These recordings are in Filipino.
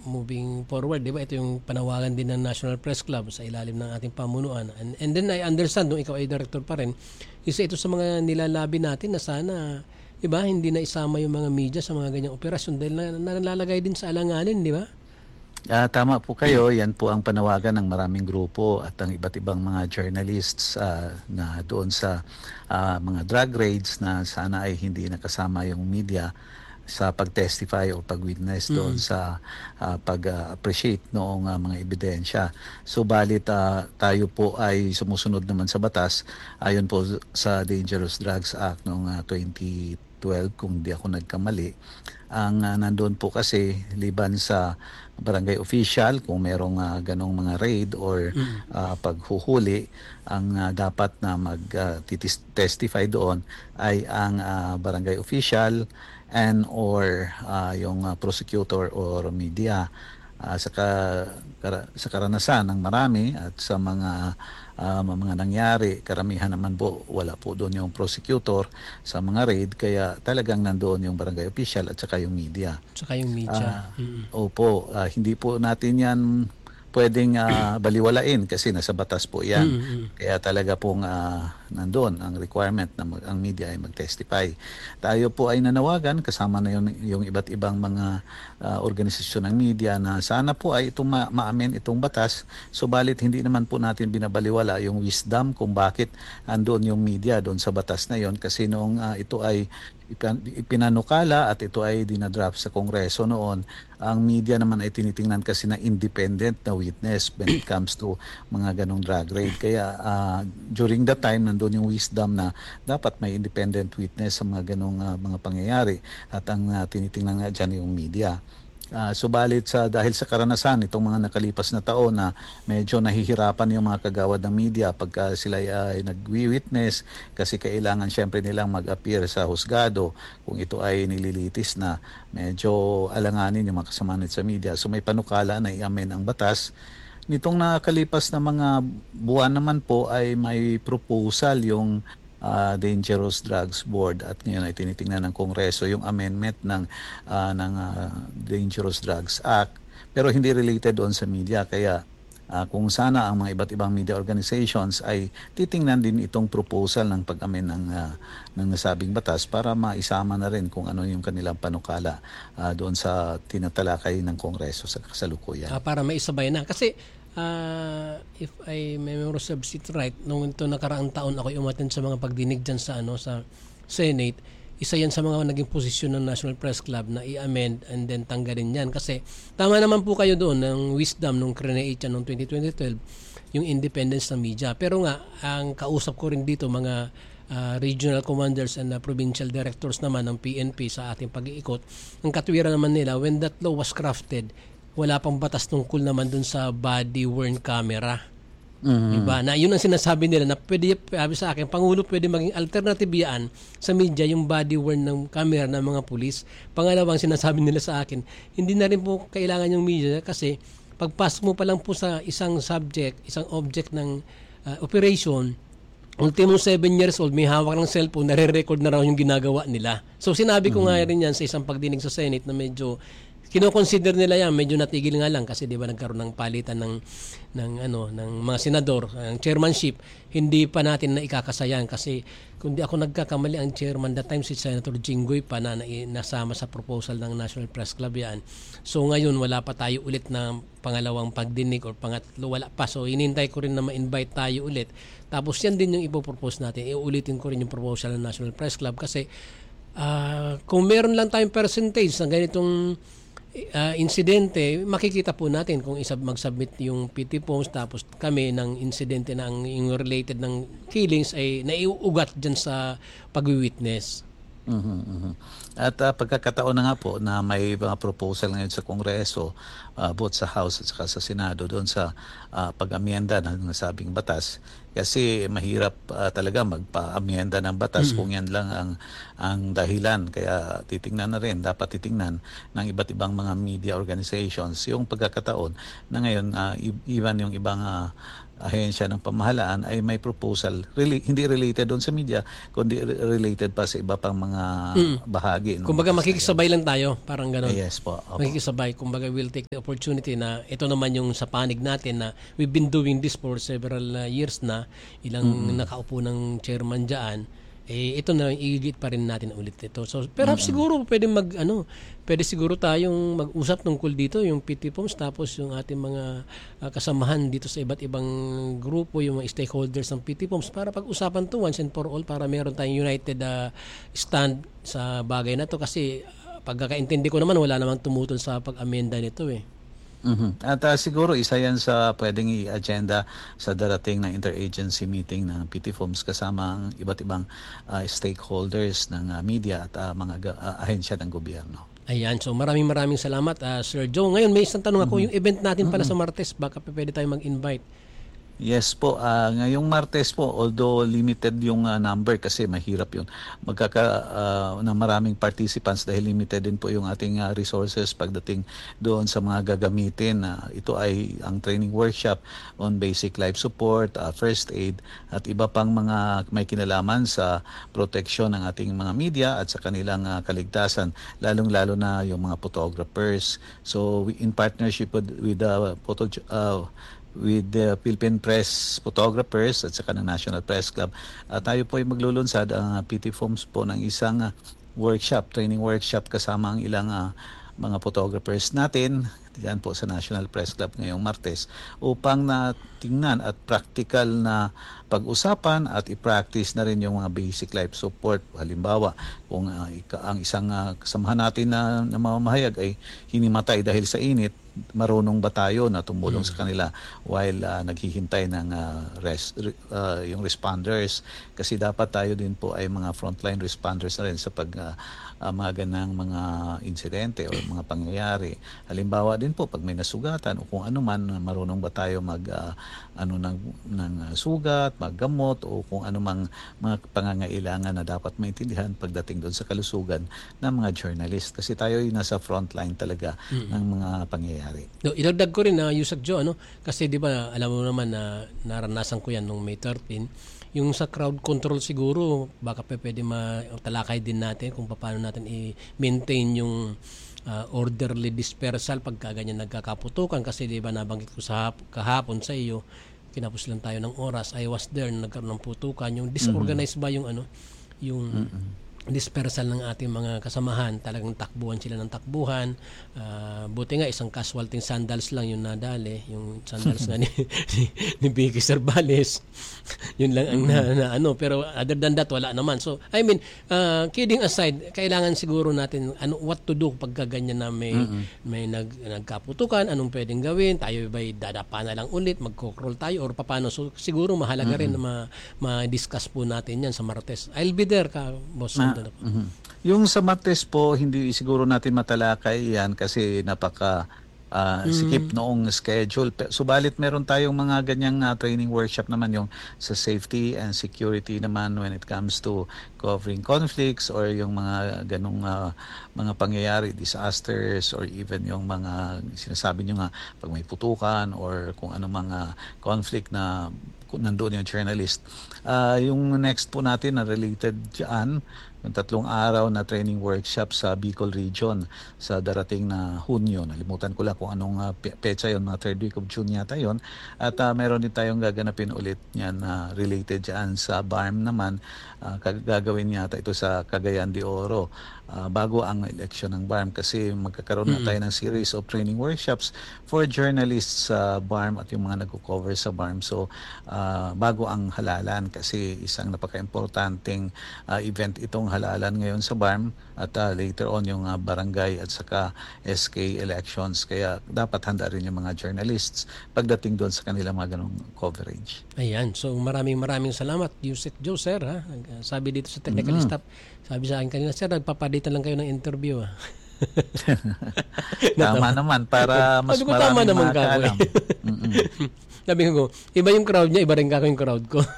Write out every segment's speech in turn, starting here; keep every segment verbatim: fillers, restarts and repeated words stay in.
moving forward, di ba? Ito yung panawagan din ng National Press Club sa ilalim ng ating pamunuan. And, and then I understand, nung ikaw ay director pa rin, isa ito sa mga nilalabi natin na sana, di ba, hindi na isama yung mga media sa mga ganyang operasyon dahil na, nalalagay din sa alanganin, di ba? Uh, tama po kayo, yan po ang panawagan ng maraming grupo at ang iba't ibang mga journalists uh, na doon sa uh, mga drug raids na sana ay hindi nakasama yung media sa pag-testify o pag-witness doon mm-hmm. sa uh, pag-appreciate noong uh, mga ebidensya. Subalit uh, tayo po ay sumusunod naman sa batas ayon po sa Dangerous Drugs Act noong uh, twenty twelve kung hindi ako nagkamali. Ang uh, nandoon po kasi liban sa barangay official kung merong uh, ganong mga raid or uh, paghuhuli, ang uh, dapat na mag-testify uh, doon ay ang uh, barangay official and or uh, yung uh, prosecutor or media. Uh, sa, ka, kar, sa karanasan ng marami at sa mga uh, mga nangyari, karamihan naman po wala po doon yung prosecutor sa mga raid, kaya talagang nandoon yung barangay official at saka yung media. Saka yung media. Uh, mm-hmm. Opo, uh, hindi po natin yan pwedeng uh, baliwalain kasi nasa batas po yan. Mm-hmm. Kaya talaga pong uh, nandun ang requirement na mag, ang media ay mag-testify. Tayo po ay nanawagan kasama na yung, yung iba't ibang mga uh, organisasyon ng media na sana po ay itong ma- ma-amen itong batas. Subalit hindi naman po natin binabaliwala yung wisdom kung bakit andun yung media doon sa batas na yon, kasi noong uh, ito ay ipinanukala at ito ay dinadraft sa Kongreso noon, ang media naman ay tinitingnan kasi na independent na witness when it comes to mga ganong drug raid. Kaya uh, during that time, nandun yung wisdom na dapat may independent witness sa mga ganong uh, mga pangyayari at ang uh, tinitingnan nga dyan yung media. Uh, subalit sa dahil sa karanasan itong mga nakalipas na taon na medyo nahihirapan yung mga kagawad ng media pagka sila ay nagwi-witness kasi kailangan syempre nilang mag-appear sa husgado kung ito ay nililitis na, medyo alanganin yung mga kasama sa media. So may panukala na i-amend ang batas. Nitong nakalipas na mga buwan naman po ay may proposal yung Uh, Dangerous Drugs Board at ngayon ay tinitingnan ng Kongreso yung amendment ng uh, ng uh, Dangerous Drugs Act, pero hindi related doon sa media. Kaya uh, kung sana ang mga iba't ibang media organizations ay titingnan din itong proposal ng pag-amend ng uh, ng nasabing batas para maisama na rin kung ano yung kanilang panukala uh, doon sa tinatalakay ng Kongreso sa kasalukuyan. Ah, para maisabay na kasi Uh, if I memory serves it right, nung ito nakaraang taon ako umattend sa mga pagdinig dyan sa, ano, sa Senate, isa yan sa mga naging posisyon ng National Press Club na i-amend and then tanggalin yan. Kasi tama naman po kayo doon ng wisdom nung create yan noong twenty twelve, yung independence ng media. Pero nga, ang kausap ko rin dito mga uh, regional commanders and uh, provincial directors naman ng P N P sa ating pag-iikot, ang katwiran naman nila, when that law was crafted, wala pang batas tungkol naman dun sa body-worn camera. Mm-hmm. Diba? Na yun ang sinasabi nila na pwede, sabi sa akin, Pangulo, pwede maging alternative yan sa media, yung body-worn ng camera ng mga pulis. Pangalawang sinasabi nila sa akin, hindi na rin po kailangan yung media kasi pagpasok mo pa lang po sa isang subject, isang object ng uh, operation, ultimo seven years old, may hawak ng cellphone, nare-record na raw yung ginagawa nila. So sinabi ko mm-hmm. nga rin yan sa isang pagdinig sa Senate na medyo kino-consider nila yan, medyo natigil nga lang kasi 'di ba nagkaroon ng palitan ng ng ano ng mga senador, ang chairmanship, hindi pa natin na ikakasayan kasi kung di ako nagkakamali ang chairman that time si Senator Jinggoy pa na, na nasama sa proposal ng National Press Club yan. So ngayon wala pa tayo ulit na pangalawang pagdinig or pangatlo, wala pa. So inintay ko rin na ma-invite tayo ulit. Tapos yan din yung ipopropose natin. Iulitin ko rin yung proposal ng National Press Club kasi uh, kung meron lang tayong percentage ng ganitong Uh, insidente, makikita po natin kung isa mag-submit yung P T post tapos kami ng insidente ng yung related ng killings ay naiuugat dyan sa pag-witness. Mm-hmm, mm-hmm. At uh, pagkakataon na nga po na may mga proposal ngayon sa Kongreso, uh, both sa House at saka sa Senado doon sa uh, pag-amyenda ng nasabing batas. Kasi mahirap uh, talaga magpa-amyenda ng batas mm-hmm. kung yan lang ang ang dahilan. Kaya titingnan na rin, dapat titingnan ng iba't ibang mga media organizations yung pagkakataon na ngayon uh, even yung ibang uh, ahensya ng pamahalaan ay may proposal rela- hindi related doon sa media kundi re- related pa sa iba pang mga Mm. bahagi. ng Kumbaga batas na makikisabay lang tayo, parang yun. gano'n. Eh, yes po. Opo. Makikisabay. Kumbaga we'll take the opportunity na ito naman yung sa panig natin na we've been doing this for several uh, years na, ilang nakaupo ng chairman dyan, eh ito na i-git pa rin natin ulit ito. So perhaps siguro pwede mag ano, pwede siguro tayong mag-usap tungkol dito yung P T P O M S tapos yung ating mga uh, kasamahan dito sa iba't ibang grupo, yung mga stakeholders ng P T P O M S para pag-usapan to once and for all para meron tayong united uh, stand sa bagay na to kasi uh, pagkakaintindi ko naman wala namang tumutol sa pag-amenda nito eh. Mhm. At ah, siguro isa yan sa pwedeng i-agenda sa darating na interagency meeting ng P T F O M S kasama ang iba't ibang ah, stakeholders ng ah, media at ah, mga ga- ah, ahensya ng gobyerno. Ayan, so maraming maraming salamat uh, Sir Joe. Ngayon may isang tanong ako, yung event natin pala sa Martes, baka pa pwede tayong mag-invite. Yes po, ah, ngayong Martes po, although limited yung ah, number kasi mahirap yun, magkaka ah, na maraming participants dahil limited din po yung ating ah, resources pagdating doon sa mga gagamitin. Ah, ito ay ang training workshop on basic life support, ah, first aid at iba pang mga may kinalaman sa protection ng ating mga media at sa kanilang ah, kaligtasan, lalong-lalo na yung mga photographers. So we, in partnership with, with the photo uh, with the Philippine Press Photographers at saka ng National Press Club. Uh, tayo po ay maglulunsad ang uh, P T F O M S po ng isang uh, workshop, training workshop kasama ang ilang uh, mga photographers natin diyan po sa National Press Club ngayong Martes upang na tingnan at practical na pag-usapan at i-practice na rin yung mga basic life support. Halimbawa, kung uh, ika- ang isang uh, kasamahan natin na, na mamamahayag ay hinimatay dahil sa init, marunong ba tayo na tumulong sa kanila while uh, naghihintay ng uh, res, uh, yung responders kasi dapat tayo din po ay mga frontline responders na rin sa pag uh, uh, mga ganang mga insidente o mga pangyayari. Halimbawa din po pag may nasugatan o kung ano man, marunong ba tayo mag uh, ano ng ng uh, sugat, maggamot o kung ano mang mga pangangailangan na dapat maintindihan pagdating doon sa kalusugan ng mga journalist kasi tayo ay nasa frontline talaga mm-hmm. ng mga pangyayari. No, ilagdag ko rin na uh, Yusek Joe, ano? Kasi di ba alam mo naman na naranasan ko yan nung May thirteenth, yung sa crowd control siguro baka pa pwede matalakay din natin kung paano natin i-maintain yung uh, orderly dispersal pagka ganyan nagkakaputukan kasi di ba nabanggit ko sa hap- kahapon sa iyo, kinapos lang tayo ng oras, I was there na nagkaroon ng putukan, yung disorganized ba yung ano, yung mm-hmm. dispersal ng ating mga kasamahan, talagang takbuhan sila ng takbuhan. Uh, buti nga isang casualty sandals lang yung nadali, yung sandals nga ni, ni, ni Vicky Cervales. Yun lang ang na, na ano, pero other than that wala naman. So I mean, uh, kidding aside, kailangan siguro natin ano what to do pagka ganyan na may mm-hmm. may nag nagkaputukan, anong pwedeng gawin? Tayo ba'y dadapa na lang ulit, magko-crawl tayo or paano? So siguro mahalaga mm-hmm. rin na ma- ma-discuss po natin yan sa Martes. I'll be there ka, boss. Ma- Mm-hmm. Yung sa Martes po, hindi siguro natin matalakay yan kasi napaka uh, mm-hmm. sikip noong schedule. Subalit meron tayong mga ganyang uh, training workshop naman yung sa safety and security naman when it comes to covering conflicts or yung mga ganong uh, mga pangyayari, disasters or even yung mga sinasabi nyo nga pag may putukan or kung ano mga conflict na kung nandoon yung journalist. Uh, yung next po natin na related dyan, yung tatlong araw na training workshop sa Bicol Region sa darating na Hunyo. Nalimutan ko lang kung anong uh, petsa yun, mga third week of June yata yun. At uh, meron din tayong gaganapin ulit yan na uh, related dyan sa B A R M naman. Uh, gagawin yata ito sa Cagayan de Oro. Uh, bago ang election ng B A R M kasi magkakaroon mm-hmm. na tayo ng series of training workshops for journalists sa B A R M at yung mga nagko-cover sa B A R M. So, uh, bago ang halalan kasi isang napaka-importanting uh, event itong halalan ngayon sa B A R M at uh, later on yung uh, barangay at saka S K elections. Kaya dapat handa rin yung mga journalists pagdating doon sa kanilang mga ganong coverage. Ayan. So, maraming maraming salamat, Yusek Joe, sir. Ha? Sabi dito sa technical mm-hmm. staff, sabi sa akin kanina, sir, nagpapadita lang kayo ng interview. Ha? Tama naman para mas ko, maraming naman makakaalam. Sabi ko, iba yung crowd niya, iba rin kako yung crowd ko.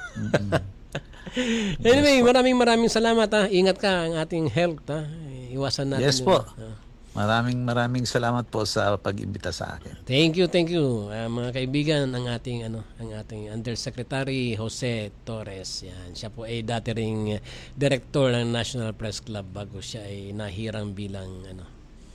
Anyway, maraming maraming salamat. Ha? Ingat ka ang ating health. Ha? Iwasan natin. Yes po. Uh, Maraming maraming salamat po sa pag-imbita sa akin. Thank you, thank you. Ah, mga kaibigan, ang ating ano, ang ating Undersecretary Jose Torres. Yan, siya po ay dati ring director ng National Press Club bago siya ay nahirang bilang ano,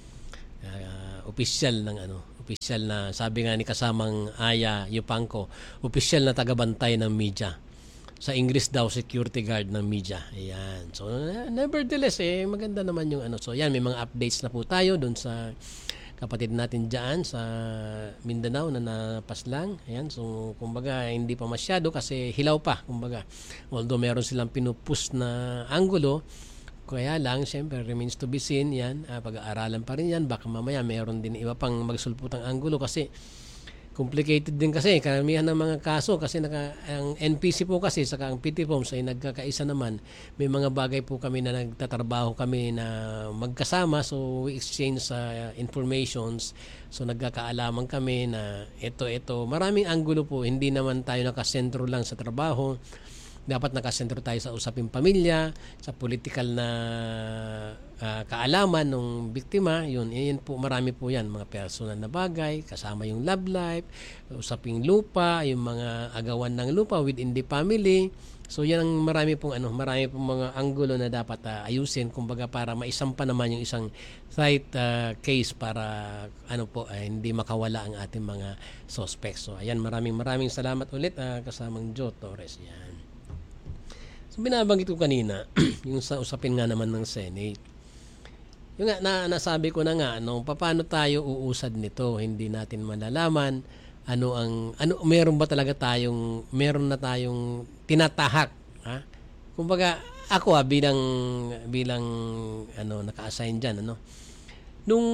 uh, opisyal ng ano, opisyal na, sabi nga ni kasamang Aya Yupanco, opisyal na tagabantay ng media. Sa English daw, security guard ng media. Ayan. So, nevertheless, eh, maganda naman yung ano. So, yan, may mga updates na po tayo doon sa kapatid natin dyan sa Mindanao na napaslang. Ayan. So, kumbaga, hindi pa masyado kasi hilaw pa. Kumbaga, although meron silang pinupus na anggulo, kaya lang, syempre, remains to be seen. Yan. Ah, pag-aaralan pa rin yan. Baka mamaya meron din iba pang magsulputang anggulo kasi complicated din kasi karamihan ng mga kaso kasi naka, ang N P C po kasi saka ang P T P O M S ay nagkakaisa naman. May mga bagay po kami na nagtatrabaho kami na magkasama, so we exchange sa uh, informations, so nagkakaalaman kami na ito ito maraming anggulo po, hindi naman tayo nakasentro lang sa trabaho. Dapat nakasentro tayo sa usaping pamilya, sa political na uh, kaalaman ng biktima. Yun, yun po, marami po yan. Mga personal na bagay, kasama yung love life, usaping lupa, yung mga agawan ng lupa within the family. So yan ang marami pong ano, marami pong mga anggulo na dapat uh, ayusin, kumbaga para maisampa naman yung isang site uh, case para ano po uh, hindi makawala ang ating mga suspects. So ayan, maraming maraming salamat ulit uh, kasamang Joe Torres. Yan. Binabanggit ko kanina, yung sa usapin nga naman ng Senate. Yung nga, na, nasabi ko na nga, no, paano tayo uusad nito? Hindi natin malalaman ano ang, ano, meron ba talaga tayong, meron na tayong tinatahak. Ha? Kumbaga, ako ah, bilang, bilang, ano, naka-assign dyan, ano, nung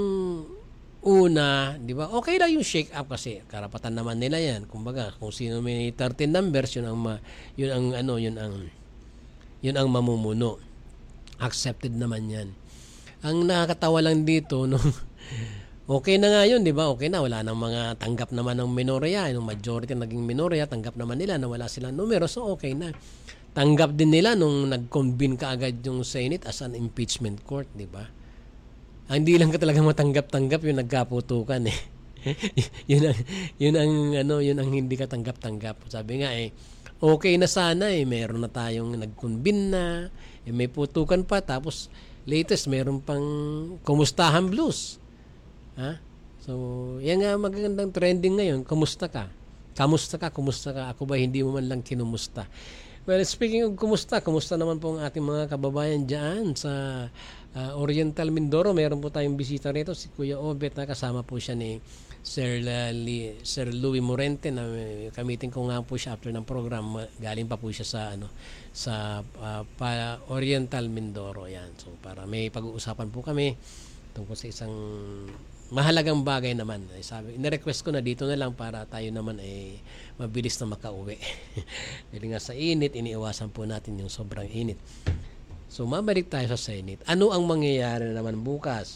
una, di ba, okay lang yung shake up kasi karapatan naman nila yan. Kumbaga, kung sino may thirteen numbers, yun ang ma, yun ang ano, yun ang yun ang mamumuno. Accepted naman yan. Ang nakakatawa lang dito nung okay na nga yun, di ba? Okay na, wala nang mga tanggap naman ng minorya, yung majority naging minorya, tanggap naman nila na wala silang numero, so okay na. Tanggap din nila nung nag-convene kaagad yung Senate as an impeachment court, di ba? Ang hindi lang ka talaga matanggap-tanggap yung nagkaputukan eh. yun ang yun ang ano, yun ang hindi ka tanggap-tanggap. Sabi nga eh, okay na sana eh, meron na tayong nag-convene na, eh, may putukan pa, tapos latest meron pang kumustahan blues. Ha? So, yan nga magandang trending ngayon, kumusta ka? Kamusta ka? Kumusta ka? Ako ba hindi mo man lang kinumusta? Well, speaking of kumusta, kumusta naman po ang ating mga kababayan dyan sa uh, Oriental Mindoro. Meron po tayong bisita rito, si Kuya Obet, na kasama po siya ni Sir, uh, Lee, Sir Louis Morente, na uh, kamitin ko nga po siya after ng program. Galing pa po siya sa ano sa uh, pa Oriental Mindoro. Yan. So, para may pag-uusapan po kami tungkol sa isang mahalagang bagay naman. Ay, sabi, ina-request ko na dito na lang para tayo naman ay mabilis na makauwi. Dahil nga sa init, iniiwasan po natin yung sobrang init. So, mabalik tayo sa Senate. Ano ang mangyayari na naman bukas?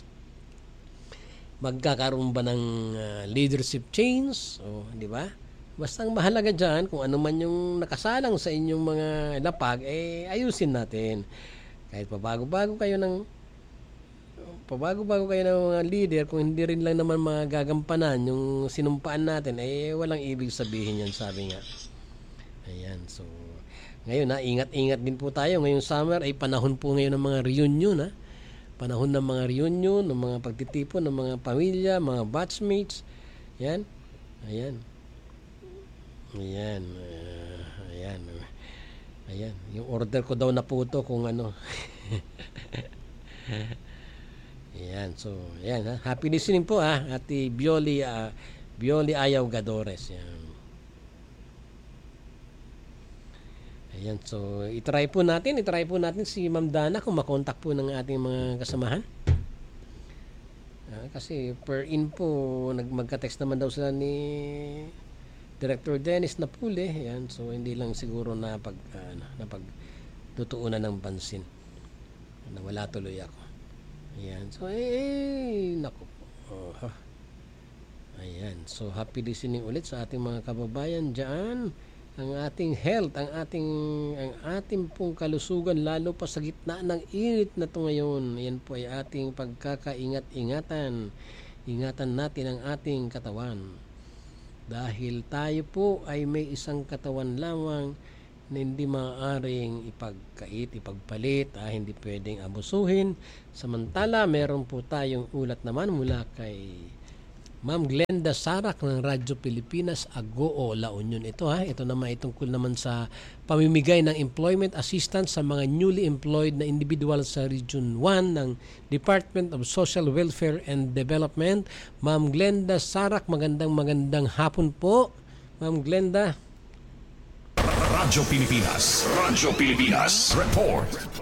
Magkakaroon ba ng uh, leadership change? O, di ba? Basta ang mahalaga dyan, kung ano man yung nakasalang sa inyong mga lapag, eh, ayusin natin. Kahit pabago-bago kayo ng pabago-bago kayo ng mga leader, kung hindi rin lang naman magagampanan yung sinumpaan natin, eh walang ibig sabihin yan, sabi nga. Ayan, so ngayon ha, ingat-ingat din po tayo. Ngayong summer ay panahon po ngayon ng mga reunion ha. Panahon ng mga reunion, ng mga pagtitipon ng mga pamilya, mga batchmates. Yan. Ayan. Ayan. Uh, ayan. Ayan. Yung order ko daw na puto kung ano. Ayan, so, ayan, ha? Happy listening po, ha? Ati Bioli, uh, Bioli Ayaw Gadores. Ayan. Ayan, so, itry po natin, itry po natin si Ma'am Dana kung makontak po ng ating mga kasamahan. Uh, kasi per in po, nag magka-text naman daw sila ni Director Dennis Napule. Ayan, so, hindi lang siguro na pag, uh, na pagtutuunan ng pansin. Nawala tuloy ako. Ayan. So, eh, naku. Oh, ayan. So, happy listening ulit sa ating mga kababayan dyan. ang ating health, ang ating ang ating pong kalusugan lalo pa sa gitna ng init na ito ngayon. Yan po ay ating pagkakaingat-ingatan. Ingatan natin ang ating katawan. Dahil tayo po ay may isang katawan lamang na hindi maaaring ipagkait, ipagpalit, ah, hindi pwedeng abusuhin. Samantala, meron po tayong ulat naman mula kay Ma'am Glenda Sarak ng Radyo Pilipinas, Agoo, La Union. Ito ha, ito naman ay tungkol naman sa pamimigay ng employment assistance sa mga newly employed na individual sa Region one ng Department of Social Welfare and Development. Ma'am Glenda Sarak, magandang magandang hapon po. Ma'am Glenda. Radyo Pilipinas, Radyo Pilipinas, report.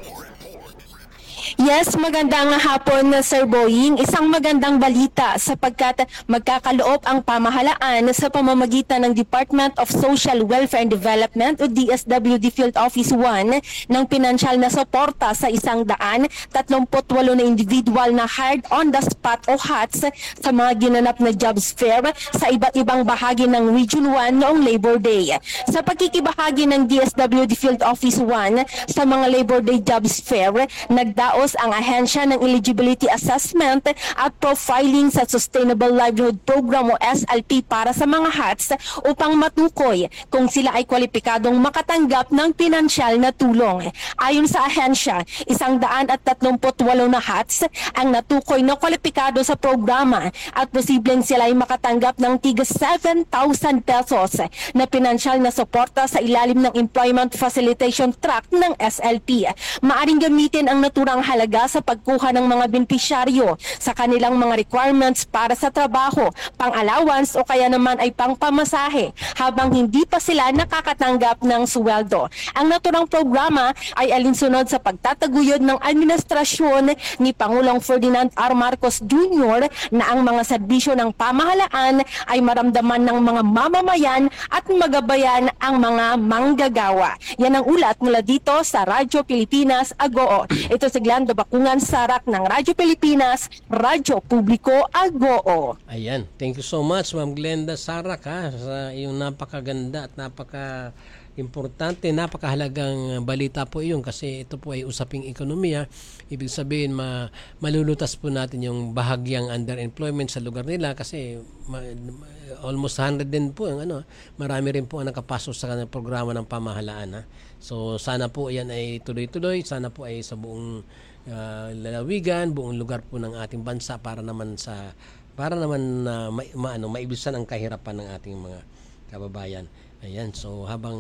Yes, magandang hapon, Sir Boying. Isang magandang balita sapagkat magkakaloob ang pamahalaan sa pamamagitan ng Department of Social Welfare and Development o D S W D Field Office one ng pinansyal na suporta sa isang daan tatlumput walo na individual na hired on the spot o H A T S sa mga ginanap na jobs fair sa iba't ibang bahagi ng Region one noong Labor Day. Sa pagkikibahagi ng D S W D Field Office one sa mga Labor Day jobs fair, nagdaos ang ahensya ng Eligibility Assessment at Profiling sa Sustainable Livelihood Program o S L P para sa mga H A T S upang matukoy kung sila ay kwalipikadong makatanggap ng pinansyal na tulong. Ayon sa ahensya, isang daan at tatlumput walo na H A T S ang natukoy na kwalipikado sa programa at posibleng sila ay makatanggap ng tiga seven thousand pesos na pinansyal na suporta sa ilalim ng Employment Facilitation Track ng S L P. Maaring gamitin ang naturang halaga sa pagkuha ng mga benepisyaryo sa kanilang mga requirements para sa trabaho, pang-allowance o kaya naman ay pang-pamasahe habang hindi pa sila nakakatanggap ng sweldo. Ang naturang programa ay alinsunod sa pagtataguyod ng administrasyon ni Pangulong Ferdinand R. Marcos Junior na ang mga serbisyo ng pamahalaan ay maramdaman ng mga mamamayan at magabayan ang mga manggagawa. Yan ang ulat mula dito sa Radyo Pilipinas, Agoo. Ito si Glenda Bakungan Sarak ng Radyo Pilipinas, Radyo Publiko, Agoo. Ayan, thank you so much Ma'am Glenda Sarak ha, sa iyong napakaganda at napaka importante, napakahalagang balita po iyon kasi ito po ay usaping ekonomiya. Ibig sabihin ma, malulutas po natin yung bahagyang underemployment sa lugar nila kasi ma, almost one hundred din po yung ano, marami rin po ang nakapasok sa kanilang programa ng pamahalaan ha. So sana po yan ay tuloy-tuloy, sana po ay sa buong uh, lalawigan, buong lugar po ng ating bansa para naman sa para naman na uh, ma, ma, ano, maibisan ang kahirapan ng ating mga kababayan. Ayan, so habang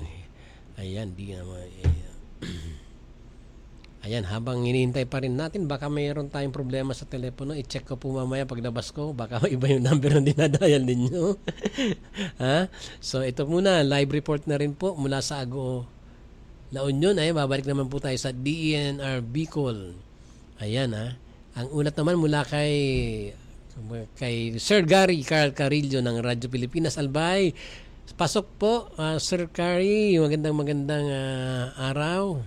ayan, di naman eh, ayan, habang hinihintay pa rin natin, baka mayroon tayong problema sa telepono. I-check ko po mamaya paglabas ko, baka iba yung number na dinadial ninyo. Ha? So ito muna, live report na rin po mula sa Agoo, La Union. Ay babalik naman po tayo sa D E N R Bicol. Ayan ha. Ang ulat naman mula kay kay Sir Gary Carl Carillo ng Radyo Pilipinas. Albay, pasok po uh, Sir Gary, magandang magandang uh, araw.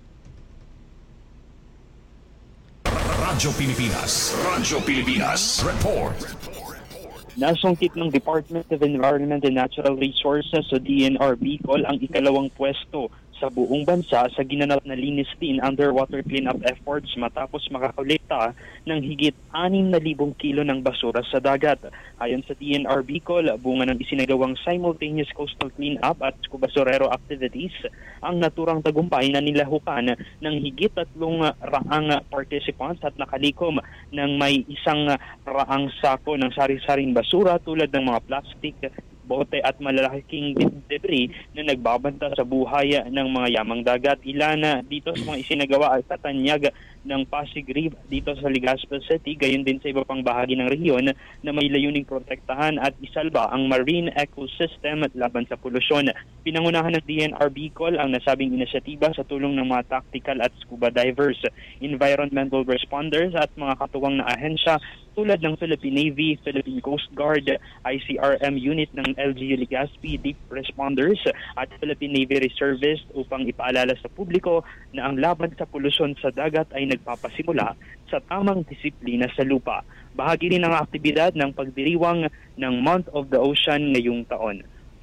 Radyo Pilipinas, Radyo Pilipinas, report. Nasungkit ng Department of Environment and Natural Resources o D E N R Bicol ang ikalawang pwesto sa buong bansa sa ginanap na linis din underwater cleanup efforts matapos makakolekta ng higit anim na libong kilo ng basura sa dagat. Ayon sa D E N R Bicol, bunga ng isinagawang simultaneous coastal cleanup at basurero activities, ang naturang tagumpay na nilahukan ng higit tatlong raang participants at nakalikom ng may isang raang sako ng sari-saring basura tulad ng mga plastic, bote at malalaking debris na nagbabanta sa buhay ng mga yamang dagat. Ilan dito sa mga isinagawa ay tatanyag ng Pasig River dito sa Legazpi City, gayon din sa iba pang bahagi ng rehiyon na may layuning protektahan at isalba ang marine ecosystem laban sa polusyon. Pinangunahan ng D E N R Bicol ang nasabing inisyatiba sa tulong ng mga tactical at scuba divers, environmental responders at mga katuwang na ahensya tulad ng Philippine Navy, Philippine Coast Guard, I C R M unit ng L G U Legazpi Deep Responders at Philippine Navy Reservists upang ipaalala sa publiko na ang laban sa polusyon sa dagat ay nagpapasimula sa tamang disiplina sa lupa. Bahagi rin ng aktibidad ng pagdiriwang ng Month of the Ocean ngayong taon.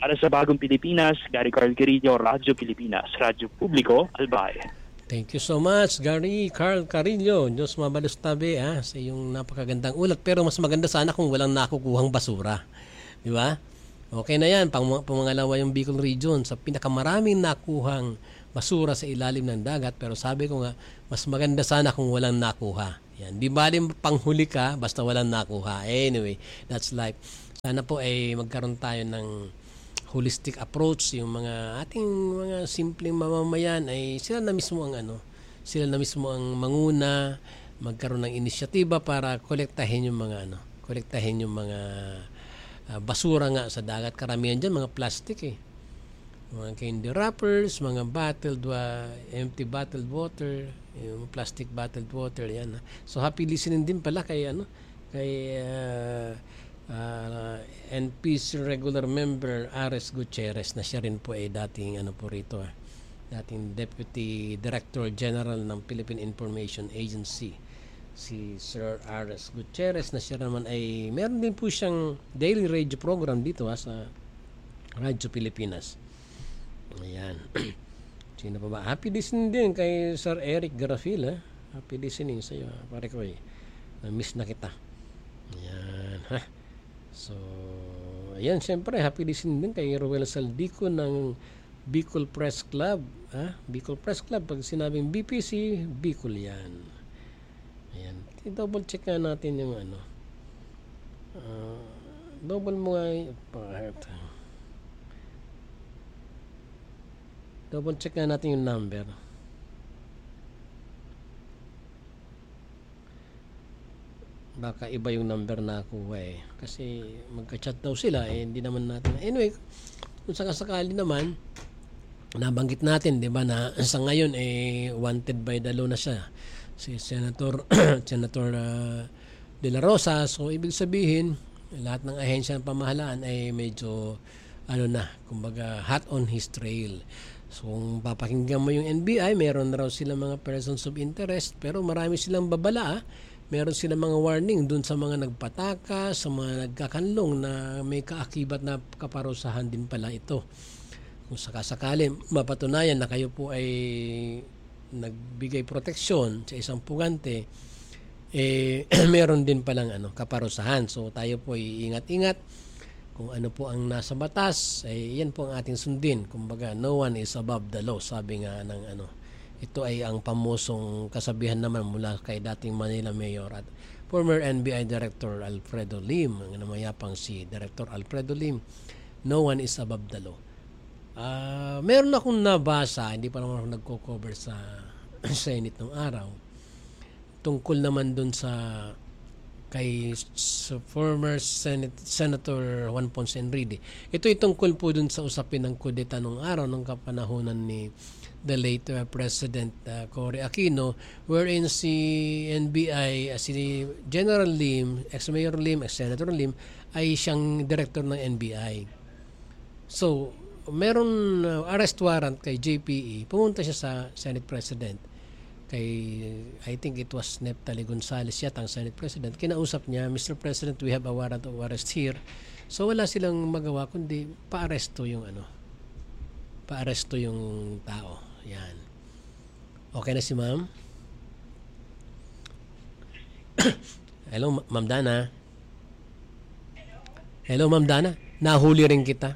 Para sa Bagong Pilipinas, Gary Carl Carillo, Radyo Pilipinas, Radyo Publiko, Albay. Thank you so much, Gary Carl Carillo. Diyos mabalos tabi ha, sa iyong napakagandang ulat. Pero mas maganda sana kung walang nakukuhang basura. Di ba? Okay na yan. Pang, pangalawa yung Bicol Region sa pinakamaraming nakuhang basura sa ilalim ng dagat. Pero sabi ko nga, mas maganda sana kung walang nakuha. Yan. Di ba din panghuli ka basta walang nakuha. Anyway, that's life. Sana po ay magkaroon tayo ng holistic approach, yung mga ating mga simpleng mamamayan ay sila na mismo ang ano, sila na mismo ang manguna, magkaroon ng inisyatiba para kolektahin yung mga ano, kolektahin yung mga uh, basura nga sa dagat. Karamihan diyan mga plastic eh. Mga candy wrappers, mga bottled uh, empty bottled water, yung plastic bottled water yan. So happy listening din pala kay ano, kay uh, Uh, N P C regular member Ares Gutierrez na siya rin po ay dating ano po rito ah, dating Deputy Director General ng Philippine Information Agency, si Sir Ares Gutierrez, na siya naman ay meron din po siyang daily radio program dito ah, sa Radyo Pilipinas. Ayan. Sino pa ba? Happy listening din kay Sir Eric Garafil ah. Happy listening sa iyo pare ko eh. Na-miss na kita. Ayan ha. So, ayan, siyempre, happy listening din kay Roel Saldico ng Bicol Press Club. Ha? Bicol Press Club, pag sinabing B P C, Bicol yan. Ayan. I-double check nga natin yung ano. Uh, double mo nga part. Double check nga natin yung number. Baka iba yung number na nakuha eh. Kasi magka-chat daw sila eh, hindi naman natin. Anyway, kung sakasakali naman, nabanggit natin, di ba, na sa ngayon eh, wanted by the law na siya. Si Senator Senator uh, De La Rosa. So, ibig sabihin, lahat ng ahensya ng pamahalaan ay medyo, ano na, kumbaga, hot on his trail. So, kung papakinggan mo yung N B I, meron na raw silang mga persons of interest, pero marami silang babala ah. Meron silang mga warning dun sa mga nagpataka, sa mga nagkakanlong na may kaakibat na kaparusahan din pala ito. Kung sakasakali mapatunayan na kayo po ay nagbigay proteksyon sa isang pugante, eh meron din palang ano, kaparusahan. So tayo po ay ingat-ingat kung ano po ang nasa batas, eh yan po ang ating sundin. Kumbaga, no one is above the law, sabi nga ng ano. Ito ay ang pamosong kasabihan naman mula kay dating Manila Mayor at former N B I Director Alfredo Lim. Ang namayapang si Director Alfredo Lim, no one is above the law. Uh, meron akong nabasa, hindi pa naman ako nagko-cover sa Senate nung araw, tungkol naman dun sa kay sa former Senate, Senator Juan Ponce Enrile. Ito ay tungkol po dun sa usapin ng kudeta nung araw, nung kapanahonan ni the late uh, President uh, Cory Aquino, wherein si N B I, uh, si General Lim, ex-Mayor Lim, ex-Senator Lim, ay siyang director ng N B I. So, meron uh, arrest warrant kay J P E, pumunta siya sa Senate President, kay, I think it was Neptali Gonzales yata ang Senate President. Kinausap niya, Mister President, we have a warrant of arrest here. So, wala silang magawa kundi pa-aresto yung ano, pa-aresto yung tao. Yan. Okay na si ma'am? Hello, Ma'am Dana. Hello, Ma'am Dana. Nahuli rin kita.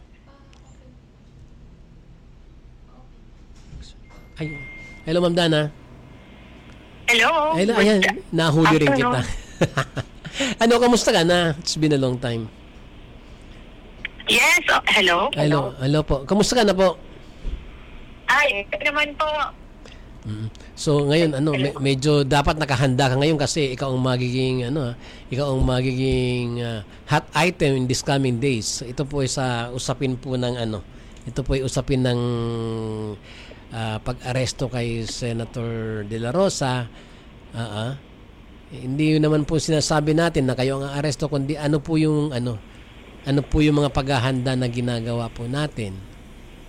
Ay, hello, Ma'am Dana. Hello. Hello, ayan. Nahuli rin kita. Ano, kamusta ka na? It's been a long time. Yes. Oh, hello. Hello. Hello po. Kamusta ka na po? Ay, naman po. Mm. So ngayon ano me- medyo dapat nakahanda ka ngayon kasi ikaw ang magiging ano ikaw ang magiging uh, hot item in these coming days. So, ito po ay sa usapin po ng ano ito po ay usapin ng uh, pag-aresto kay Senator De La Rosa. Uh-uh. Eh, hindi naman po sinasabi natin na kayo ang aresto kundi ano po yung ano ano po yung mga paghahanda na ginagawa po natin.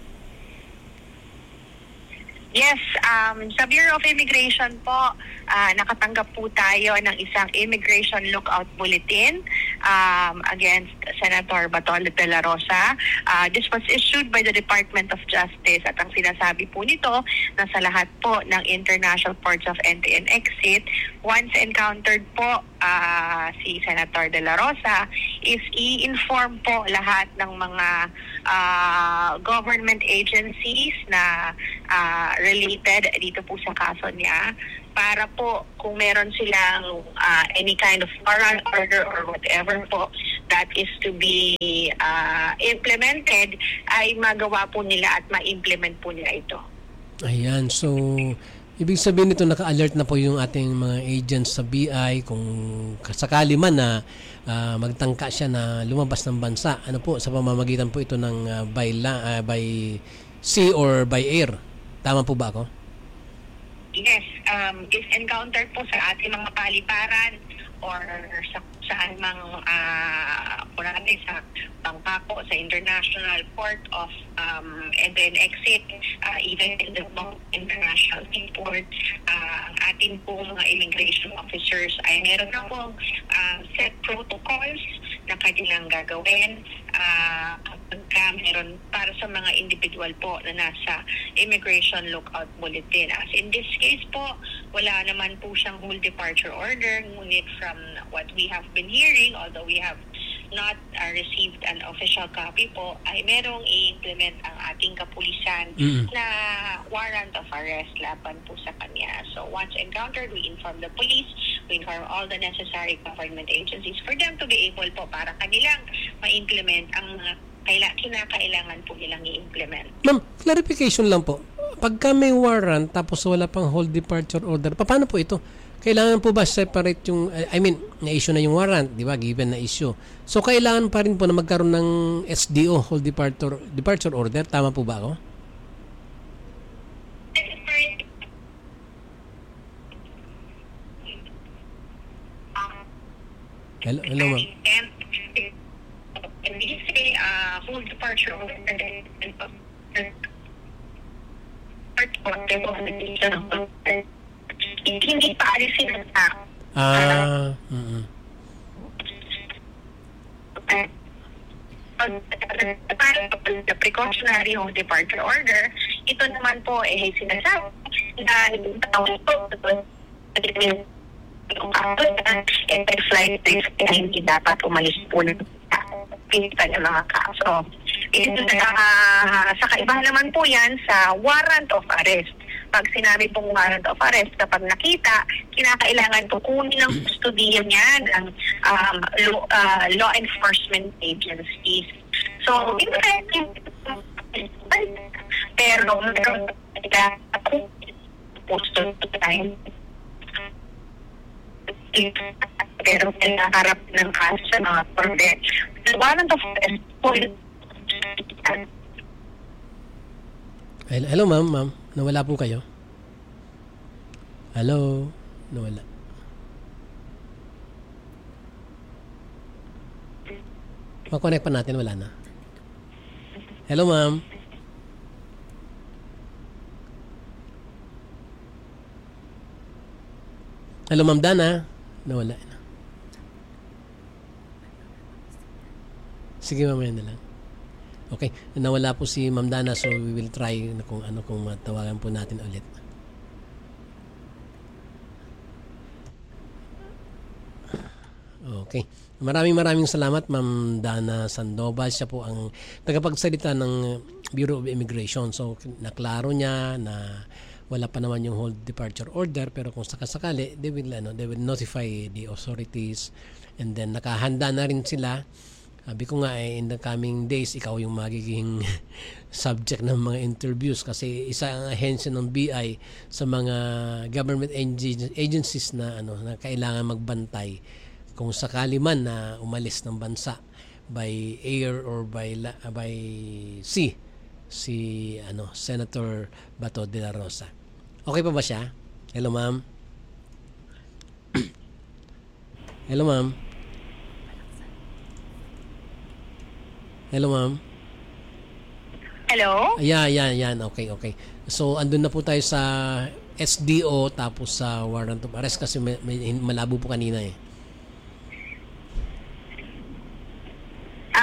Yes, um, sa Bureau of Immigration po, uh, nakatanggap po tayo ng isang Immigration Lookout Bulletin um, against Senator Bato de la Rosa. Uh, this was issued by the Department of Justice at ang sinasabi po nito na sa lahat po ng international ports of entry and exit, once encountered po uh, si Senator de la Rosa, is i-inform po lahat ng mga uh, government agencies na uh, related dito po sa kaso niya, para po kung meron silang uh, any kind of warrant order or whatever po that is to be uh, implemented, ay magawa po nila at ma-implement po nila ito. Ayan, so ibig sabihin nito naka-alert na po yung ating mga agents sa B I kung sakali man na uh, magtangka siya na lumabas ng bansa. Ano po, sa pamamagitan po ito ng uh, by, la- uh, by sea or by air. Tama po ba ako? Yes, um, if encountered po sa ating mga paliparan or sa saan mang uh, kunwari sa bangka po, sa international port of um, entry and exit, uh, even in the international seaport, uh, ang ating po mga immigration officers ay meron na pong uh, set protocols na kanilang gagawin uh, kapag meron para sa mga individual po na nasa immigration lookout bulletin. As in this case po, wala naman po siyang whole departure order, ngunit from what we have been hearing, although we have not uh, received an official copy po, ay merong i-implement ang ating kapulisan mm-hmm. na warrant of arrest laban po sa kanya. So once encountered, we inform the police, we inform all the necessary government agencies for them to be able po para kanilang ma-implement ang mga kaila, kinakailangan po nilang i-implement. Ma'am, clarification lang po. Pagka may warrant tapos wala pang whole departure order, paano po ito? Kailangan po ba separate yung, I mean, na-issue na yung warrant, di ba? Given na issue. So, kailangan pa rin po na magkaroon ng S D O, whole departure, departure order. Tama po ba ako? Hello, hello ma'am. When we say uh, whole departure order, hindi pa alisin ang tao. Ah, mm-hmm. The precautionary home departure order, ito naman po eh sinasabi na yung tao ito eh flight risk eh hindi dapat umalis po ng pinitan ng mga kaso. Uh, sa kaibahan naman po yan sa warrant of arrest. Pag sinabi pong warrant of arrest, kapag nakita, kinakailangan po kunin ng custodian niyan ng um, law, uh, law enforcement agencies. So, interesting. Pero, meron kung posto time. Pero, nakaharap ng kaso sa mga korte. The warrant of arrest po. Hello, hello ma'am, ma'am. Nawala po kayo? Hello? Nawala. Makonect pa natin, wala na. Hello ma'am. Hello ma'am Dana. Nawala na. Sige mamaya na lang. Okay, nawala po si Ma'am Dana, so we will try na kung ano kung matawagan po natin ulit. Okay. Maraming maraming salamat Ma'am Dana Sandoval. Siya po ang tagapagsalita ng Bureau of Immigration. So naklaro niya na wala pa naman yung whole departure order, pero kung sakasakali, they will ano, they will notify the authorities, and then nakahanda na rin sila. Sabi ko nga eh, in the coming days, ikaw yung magiging subject ng mga interviews kasi isa ang ahensya ng B I sa mga government agencies na ano na kailangan magbantay kung sakali man na umalis ng bansa by air or by uh, by sea si ano Senator Bato de la Rosa. Okay pa ba siya? Hello ma'am. Hello ma'am. Hello, ma'am. Hello? Ayan, ayan, ayan. Okay, okay. So, andun na po tayo sa S D O tapos sa warrant of arrest kasi may, may, malabo po kanina eh.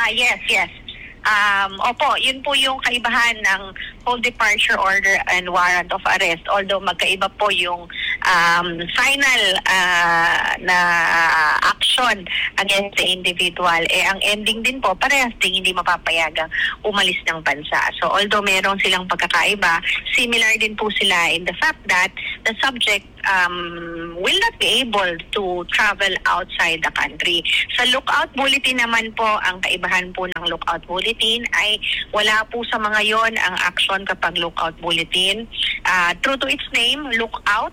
Ah, yes, yes. Um, opo, yun po yung kaibahan ng whole departure order and warrant of arrest. Although magkaiba po yung um, final uh, na action against the individual, eh ang ending din po parehas din hindi mapapayagang umalis ng bansa. So although meron silang pagkakaiba, similar din po sila in the fact that the subject um, will not be able to travel outside the country. Sa lookout bulletin naman po, ang kaibahan po ng lookout bulletin ay wala po sa mga yon ang action kapag lookout bulletin. Uh, true to its name, lookout,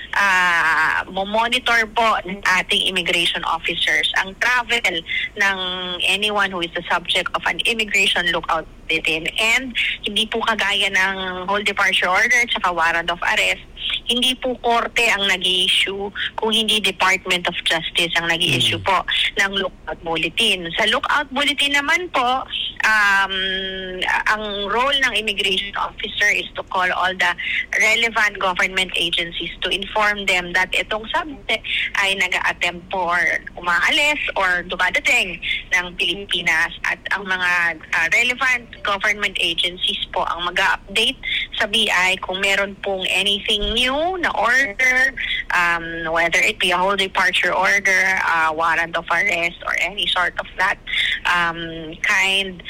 uh, monitor po ng ating immigration officers ang travel ng anyone who is the subject of an immigration lookout bulletin. And hindi po kagaya ng whole departure order at saka warrant of arrest, hindi po korte ang nag-i-issue kung hindi Department of Justice ang nag-i-issue po ng lookout bulletin. Sa lookout bulletin naman po, um, ang role ng immigration officer is to call all the relevant government agencies to inform them that itong subject ay nag-a-attempt po or umaalis or dumadating ng Pilipinas, at ang mga uh, relevant government agencies po ang mag-update sa B I kung meron pong anything new na order, um, whether it be a whole departure order, uh, warrant of arrest, or any sort of that um, kind.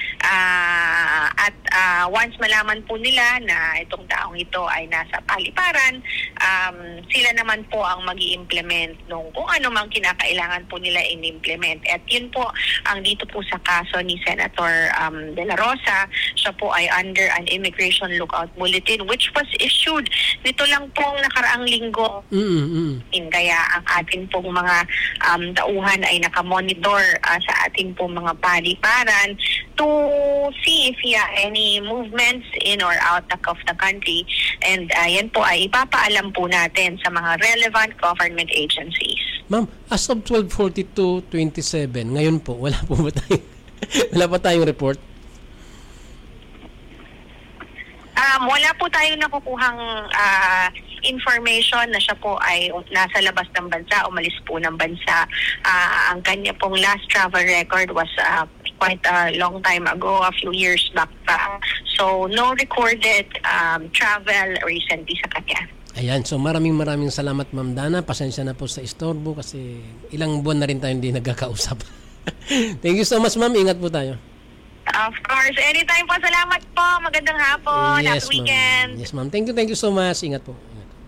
Uh, at uh, once malaman po nila na itong taong ito ay nasa paliparan, um, sila naman po ang mag-i-implement nung kung ano mang kinakailangan po nila in-implement. At yun po ang dito po sa kaso ni Senator um, De La Rosa. Siya po ay under an immigration lookout bulletin which was issued nito lang pong nakaraang linggo. Mm-hmm. Kaya ang ating pong mga um, tauhan ay nakamonitor uh, sa ating pong mga paliparan to see if yeah, any movements in or out of the country. And uh, yan po ay ipapaalam po natin sa mga relevant government agencies. Ma'am, as of twelve forty-two twenty-seven, ngayon po, wala po ba tayong, wala pa tayong report? Um, wala po tayong nakukuhang uh, information na siya po ay nasa labas ng bansa, umalis po ng bansa. Uh, ang kanya pong last travel record was uh, quite a long time ago, a few years back pa. So, no recorded um, travel recently sa kanya. Ayan, so maraming maraming salamat Ma'am Dana. Pasensya na po sa istorbo kasi ilang buwan na rin tayo hindi nagkakausap. Thank you so much Ma'am. Ingat po tayo. Of course. Anytime po. Salamat po. Magandang hapon. Yes, Happy weekend. Ma'am. Yes, Ma'am. Thank you, thank you so much. Ingat po.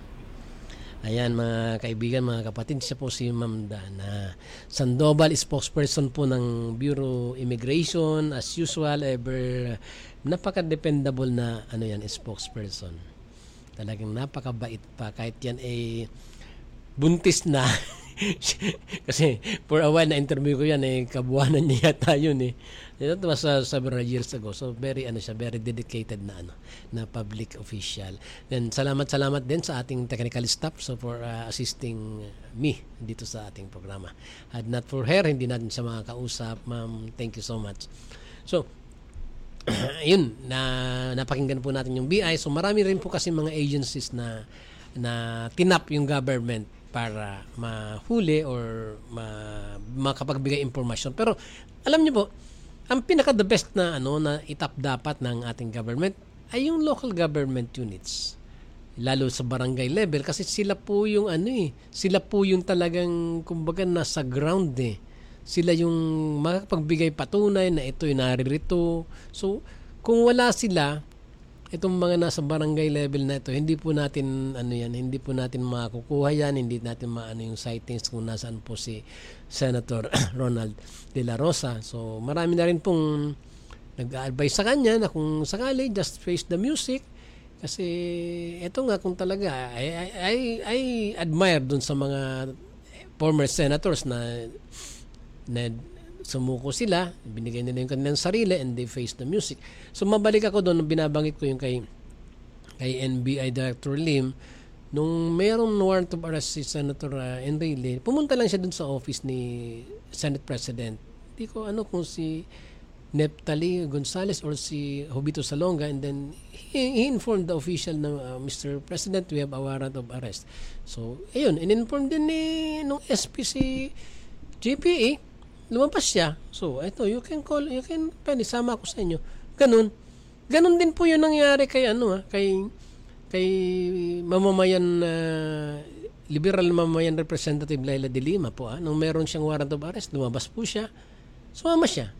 Ayan, mga kaibigan, mga kapatid, siya po si Ma'am Dana Sandoval, spokesperson po ng Bureau Immigration. As usual, ever napaka-dependable na ano yan, spokesperson. Talagang napakabait pa. Kahit yan ay buntis na. Kasi for a while na interview ko yan eh, kabuhanan niya yata yun eh. That was uh, several years ago. So very ano siya, very dedicated na ano, na public official. Then salamat salamat din sa ating technical staff so for uh, assisting me dito sa ating programa. Had not for her, hindi natin siya makakausap. Ma'am, thank you so much. So yun, na napakinggan po natin yung B I. So marami rin po kasi mga agencies na na tinap yung government para mahuli or ma, makapagbigay impormasyon. Pero alam niyo po, ang pinaka the best na ano na itap dapat ng ating government ay yung local government units. Lalo sa barangay level kasi sila po yung ano eh, sila po yung talagang kumbaga nasa ground eh. Sila yung makapagbigay patunay na ito'y naririto. So, kung wala sila, itong mga nasa barangay level na ito, hindi po natin ano yan, hindi po natin makukuha yan, hindi natin maano yung sightings kung nasaan po si Senator Ronald De La Rosa. So marami na rin pong nag-a-advise sa kanya na kung sakali, just face the music. Kasi ito nga kung talaga, I, I, I, I admire dun sa mga former senators na na sumuko sila, binigay nila yung kanilang sarili and they face the music. So mabalik ako doon, binabanggit ko yung kay kay N B I Director Lim, nung mayroong warrant of arrest si Senator uh, Enrile, pumunta lang siya doon sa office ni Senate President. Hindi ko ano kung si Neptali Gonzales or si Jovito Salonga, and then he, he informed the official na uh, Mister President, we have a warrant of arrest. So ayun, in-inform din ni nung S P si J P A lumabas siya. So, ito, you can call, you can, pwede, sama ako sa inyo. Ganun. Ganun din po yung nangyari kay, ano, ha, kay, kay mamamayan, uh, liberal mamamayan representative Laila de Lima po, ha. Nung meron siyang warrant of arrest, lumabas po siya. Sumama siya.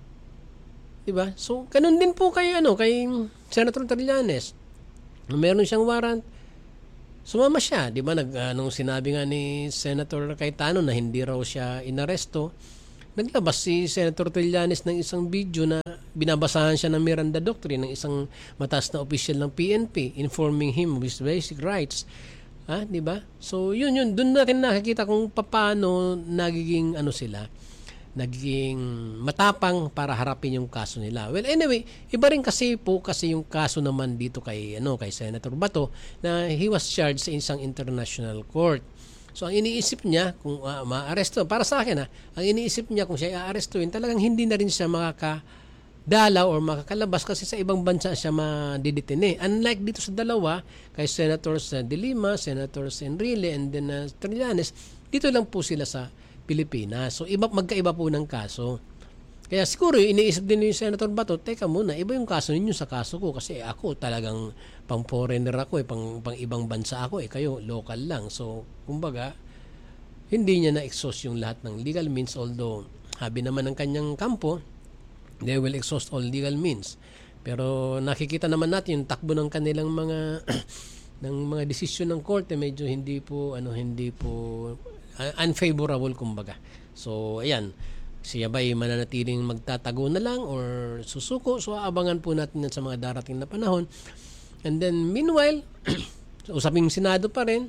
Diba? So, ganun din po kay, ano, kay Senator Trillanes. Nung meron siyang warrant, sumama siya. Diba? Nag, uh, nung sinabi nga ni Senator Cayetano na hindi raw siya inaresto, naglabas si Senator Trillanes ng isang video na binabasahan siya ng Miranda Doctrine ng isang mataas na opisyal ng P N P informing him of his basic rights. Ah, di ba? So, yun yun. Doon natin nakikita kung paano nagiging ano sila, nagiging matapang para harapin yung kaso nila. Well, anyway, iba rin kasi po kasi yung kaso naman dito kay ano kay Senator Bato na he was charged sa isang international court. So, ang iniisip niya, kung uh, ma-aresto, para sa akin ha, ang iniisip niya kung siya i-arestuin, talagang hindi na rin siya makakadala or makakalabas kasi sa ibang bansa siya madidetine. Unlike dito sa dalawa, kay Senators uh, De Lima, Senators Enrile, and then uh, Trillanes, dito lang po sila sa Pilipinas. So, iba, magkaiba po ng kaso. Kaya siguro, iniisip din ni Senator Bato, teka muna, iba yung kaso ninyo sa kaso ko kasi ako talagang pang foreigner ako, eh, pang, pang ibang bansa ako, eh, kayo local lang. So, kumbaga, hindi niya na-exhaust yung lahat ng legal means, although habi naman ng kanyang kampo, they will exhaust all legal means. Pero nakikita naman natin yung takbo ng kanilang mga ng mga desisyon ng korte, medyo hindi po, ano, hindi po uh, unfavorable, kumbaga. So, ayan. Siya ba'y mananatiling magtatago na lang or susuko? So, aabangan po natin yan sa mga darating na panahon. And then, meanwhile, usaping Senado pa rin,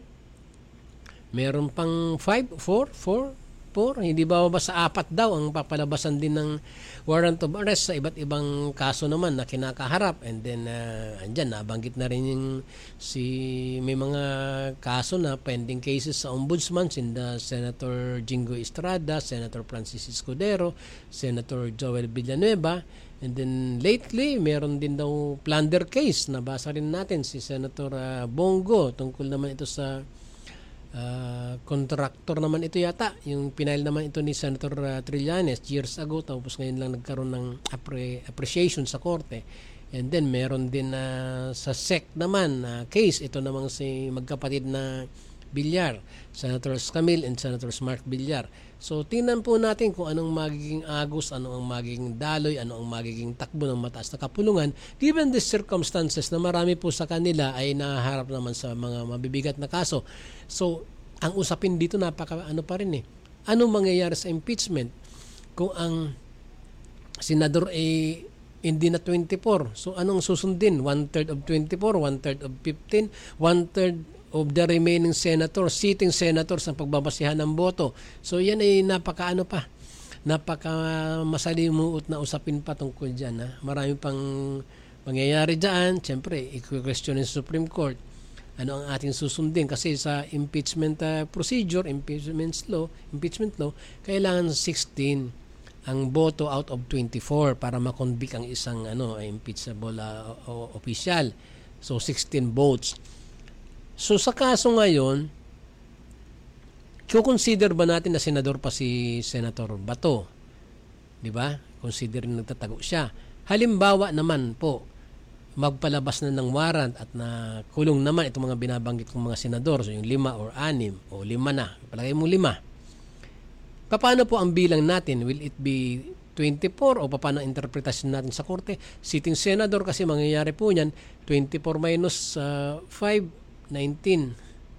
meron pang five, four, four, four, hindi ba ba sa apat daw ang papalabasan din ng warrant of arrest sa iba't ibang kaso naman na kinakaharap. And then, uh, andyan, nabanggit na rin yung si, may mga kaso na pending cases sa ombudsman, sinda Senator Jingo Estrada, Senator Francis Escudero, Senator Joel Villanueva. And then, lately, meron din daw plunder case. Nabasa rin natin si Senator uh, Bongo, tungkol naman ito sa Uh, contractor naman ito yata, yung pinail naman ito ni Senator uh, Trillanes years ago, tapos ngayon lang nagkaroon ng appre- appreciation sa korte. And then meron din uh, sa S E C naman uh, case, ito namang si magkapatid na Villar, Senator Camille and Senator Mark Villar. So tingnan po natin kung anong magiging agos, ano ang magiging daloy, ano ang magiging takbo ng mataas na kapulungan given the circumstances na marami po sa kanila ay nahaharap naman sa mga mabibigat na kaso. So ang usapin dito napaka ano pa rin eh. Ano mangyayari sa impeachment kung ang senador ay hindi na twenty-four? So anong susundin? One-third of twenty-four, one-third of fifteen, one-third of the remaining senators, sitting senators ang pagbabasihan ng boto. So yan ay napaka-ano pa, napaka masalimuot na usapin pa tungkol dyan. Ha? Marami pang mangyayari dyan. Siyempre, i-question ng Supreme Court. Ano ang ating susundin? Kasi sa impeachment uh, procedure, impeachment law, impeachment law, kailangan sixteen ang boto out of twenty-four para makonvict ang isang ano impeachable uh, official. So sixteen votes. So sa kaso ngayon, i-consider ba natin na senador pa si Senator Bato? Di ba? Consider na nagtatago siya. Halimbawa naman po, magpalabas na ng warrant at na kulong naman itong mga binabanggit kong mga senador, so yung lima or anim, o lima na, palagay mo lima. Paano po ang bilang natin? Will it be twenty-four o paano ang interpretasyon natin sa korte? Sitting senador kasi mangyayari po niyan, twenty-four minus uh, five, nineteen.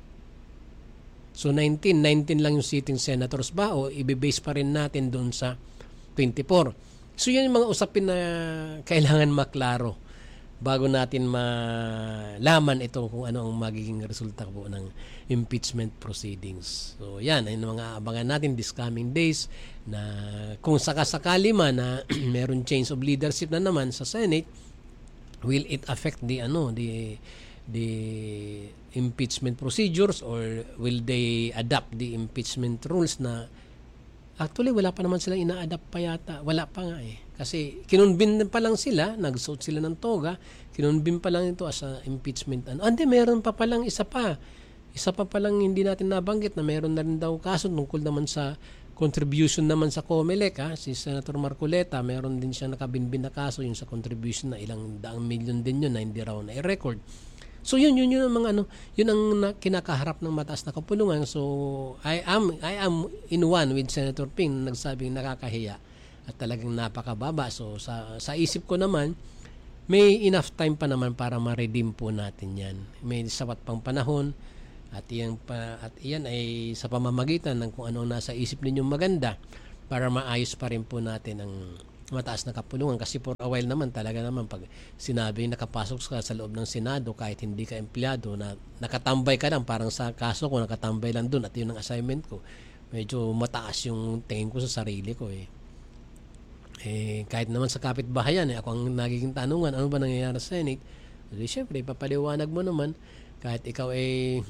So nineteen, nineteen lang yung sitting senators ba o i-base pa rin natin doon sa twenty-four? So yan yung mga usapin na kailangan maklaro bago natin malaman ito kung ano ang magiging resulta po ng impeachment proceedings. So yan, ay mga abangan natin this coming days na kung sakasakali man na meron change of leadership na naman sa Senate, will it affect the ano the the impeachment procedures or will they adapt the impeachment rules na actually wala pa naman silang ina-adapt pa yata. Wala pa nga eh. Kasi kinunbin pa lang sila, nagsuot sila ng toga, kinunbin pa lang ito as a impeachment. Ano? Andi, meron pa palang isa pa. Isa pa palang hindi natin nabanggit na meron na rin daw kaso tungkol naman sa contribution naman sa COMELEC, ha, si Senator Marcoleta, meron din siya nakabinbin na kaso yung sa contribution na ilang daang milyon din yun na hindi raw na i-record. So yun yun yun ang mga ano, yun ang na, kinakaharap ng mataas na kapulungan. So I am I am in one with Senator Ping na nagsabing nakakahiya at talagang napakababa. So sa sa isip ko naman, may enough time pa naman para ma-redeem po natin 'yan. May sapat pang panahon. At iyan, pa, at iyan ay sa pamamagitan ng kung ano nasa isip ninyong maganda para maayos pa rin po natin ang mataas na kapulungan. Kasi for a while naman talaga naman pag sinabi nakapasok ka sa loob ng Senado kahit hindi ka empleyado na nakatambay ka lang, parang sa kaso ko nakatambay lang dun at yun ang assignment ko, medyo mataas yung tingin ko sa sarili ko eh. Eh kahit naman sa kapitbahayan eh, ako ang nagiging tanungan, ano ba nangyayari sa Senate? Jadi syempre papaliwanag mo naman kahit ikaw ay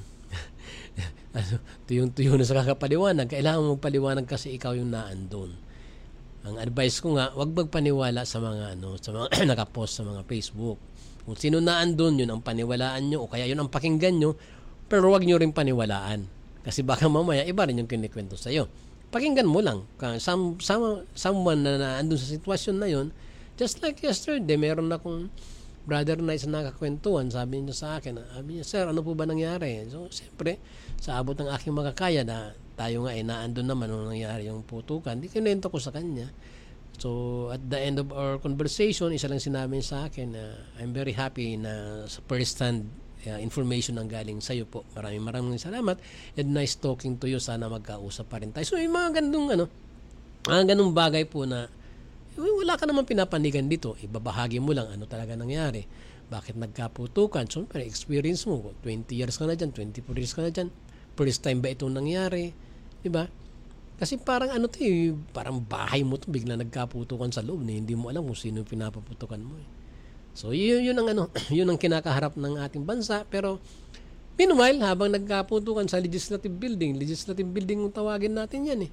ano, tuyong-tuyo na sa kakapaliwanag, kailangan mong paliwanag kasi ikaw yung naandun. Ang advice ko nga, wag magpaniwala sa mga ano, sa mga nakapost sa mga Facebook. Kung sino naandun, yun ang paniwalaan nyo o kaya yun ang pakinggan nyo, pero wag nyo rin paniwalaan. Kasi baka mamaya iba rin yung kinikwento sa'yo. Pakinggan mo lang. Some, some, someone na naandun sa sitwasyon na yun, just like yesterday, meron akong brother na isa nakakwentuhan, sabi niya sa akin, sabi niya, sir, ano po ba nangyari? So, siyempre, sa abot ng aking makakaya na tayo nga ay naandun naman nung nangyari yung putukan, di kinento ko sa kanya. So, at the end of our conversation, isa lang sinabi sa akin na uh, I'm very happy na sa first-hand uh, information ang galing sa'yo po. Maraming maraming salamat and nice talking to you. Sana magkausap pa rin tayo. So, yung mga ganung, ano, mga ganung bagay po na wala ka naman pinapanigan dito, ibabahagi mo lang ano talaga nangyari, bakit nagkaputukan. So pero experience mo, twenty years ka na dyan, twenty-four years ka na dyan, first time ba itong nangyari, di ba? Kasi parang ano to eh, parang bahay mo to, bigla nagkaputukan sa loob, eh, hindi mo alam kung sino yung pinapaputukan mo eh. So yun, yun ang ano, yun ang kinakaharap ng ating bansa. Pero meanwhile, habang nagkaputukan sa legislative building, legislative building ang tawagin natin yan eh,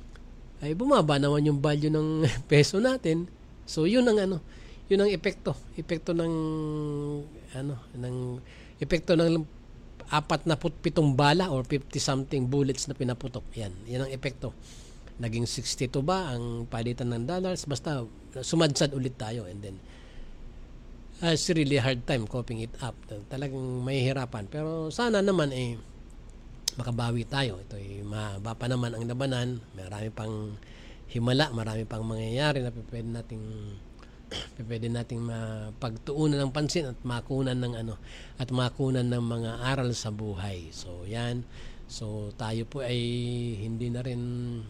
ay bumaba naman yung value ng peso natin. So yun ang ano, yun ang epekto, epekto ng ano, ng epekto ng apat na pitong bala or fifty something bullets na pinaputok. Yan, yan ang epekto. Naging sixty-two ba ang palitan ng dollars, basta sumadsad ulit tayo and then uh, it's really hard time coping it up. Talagang mahihirapan. Pero sana naman eh makabawi tayo. Ito ay mahaba pa naman ang labanan. Marami pang himala, marami pang mangyayari na pwede nating pwede nating mapagtuunan ng pansin at makunan ng ano at makunan ng mga aral sa buhay. So yan. So tayo po ay hindi na rin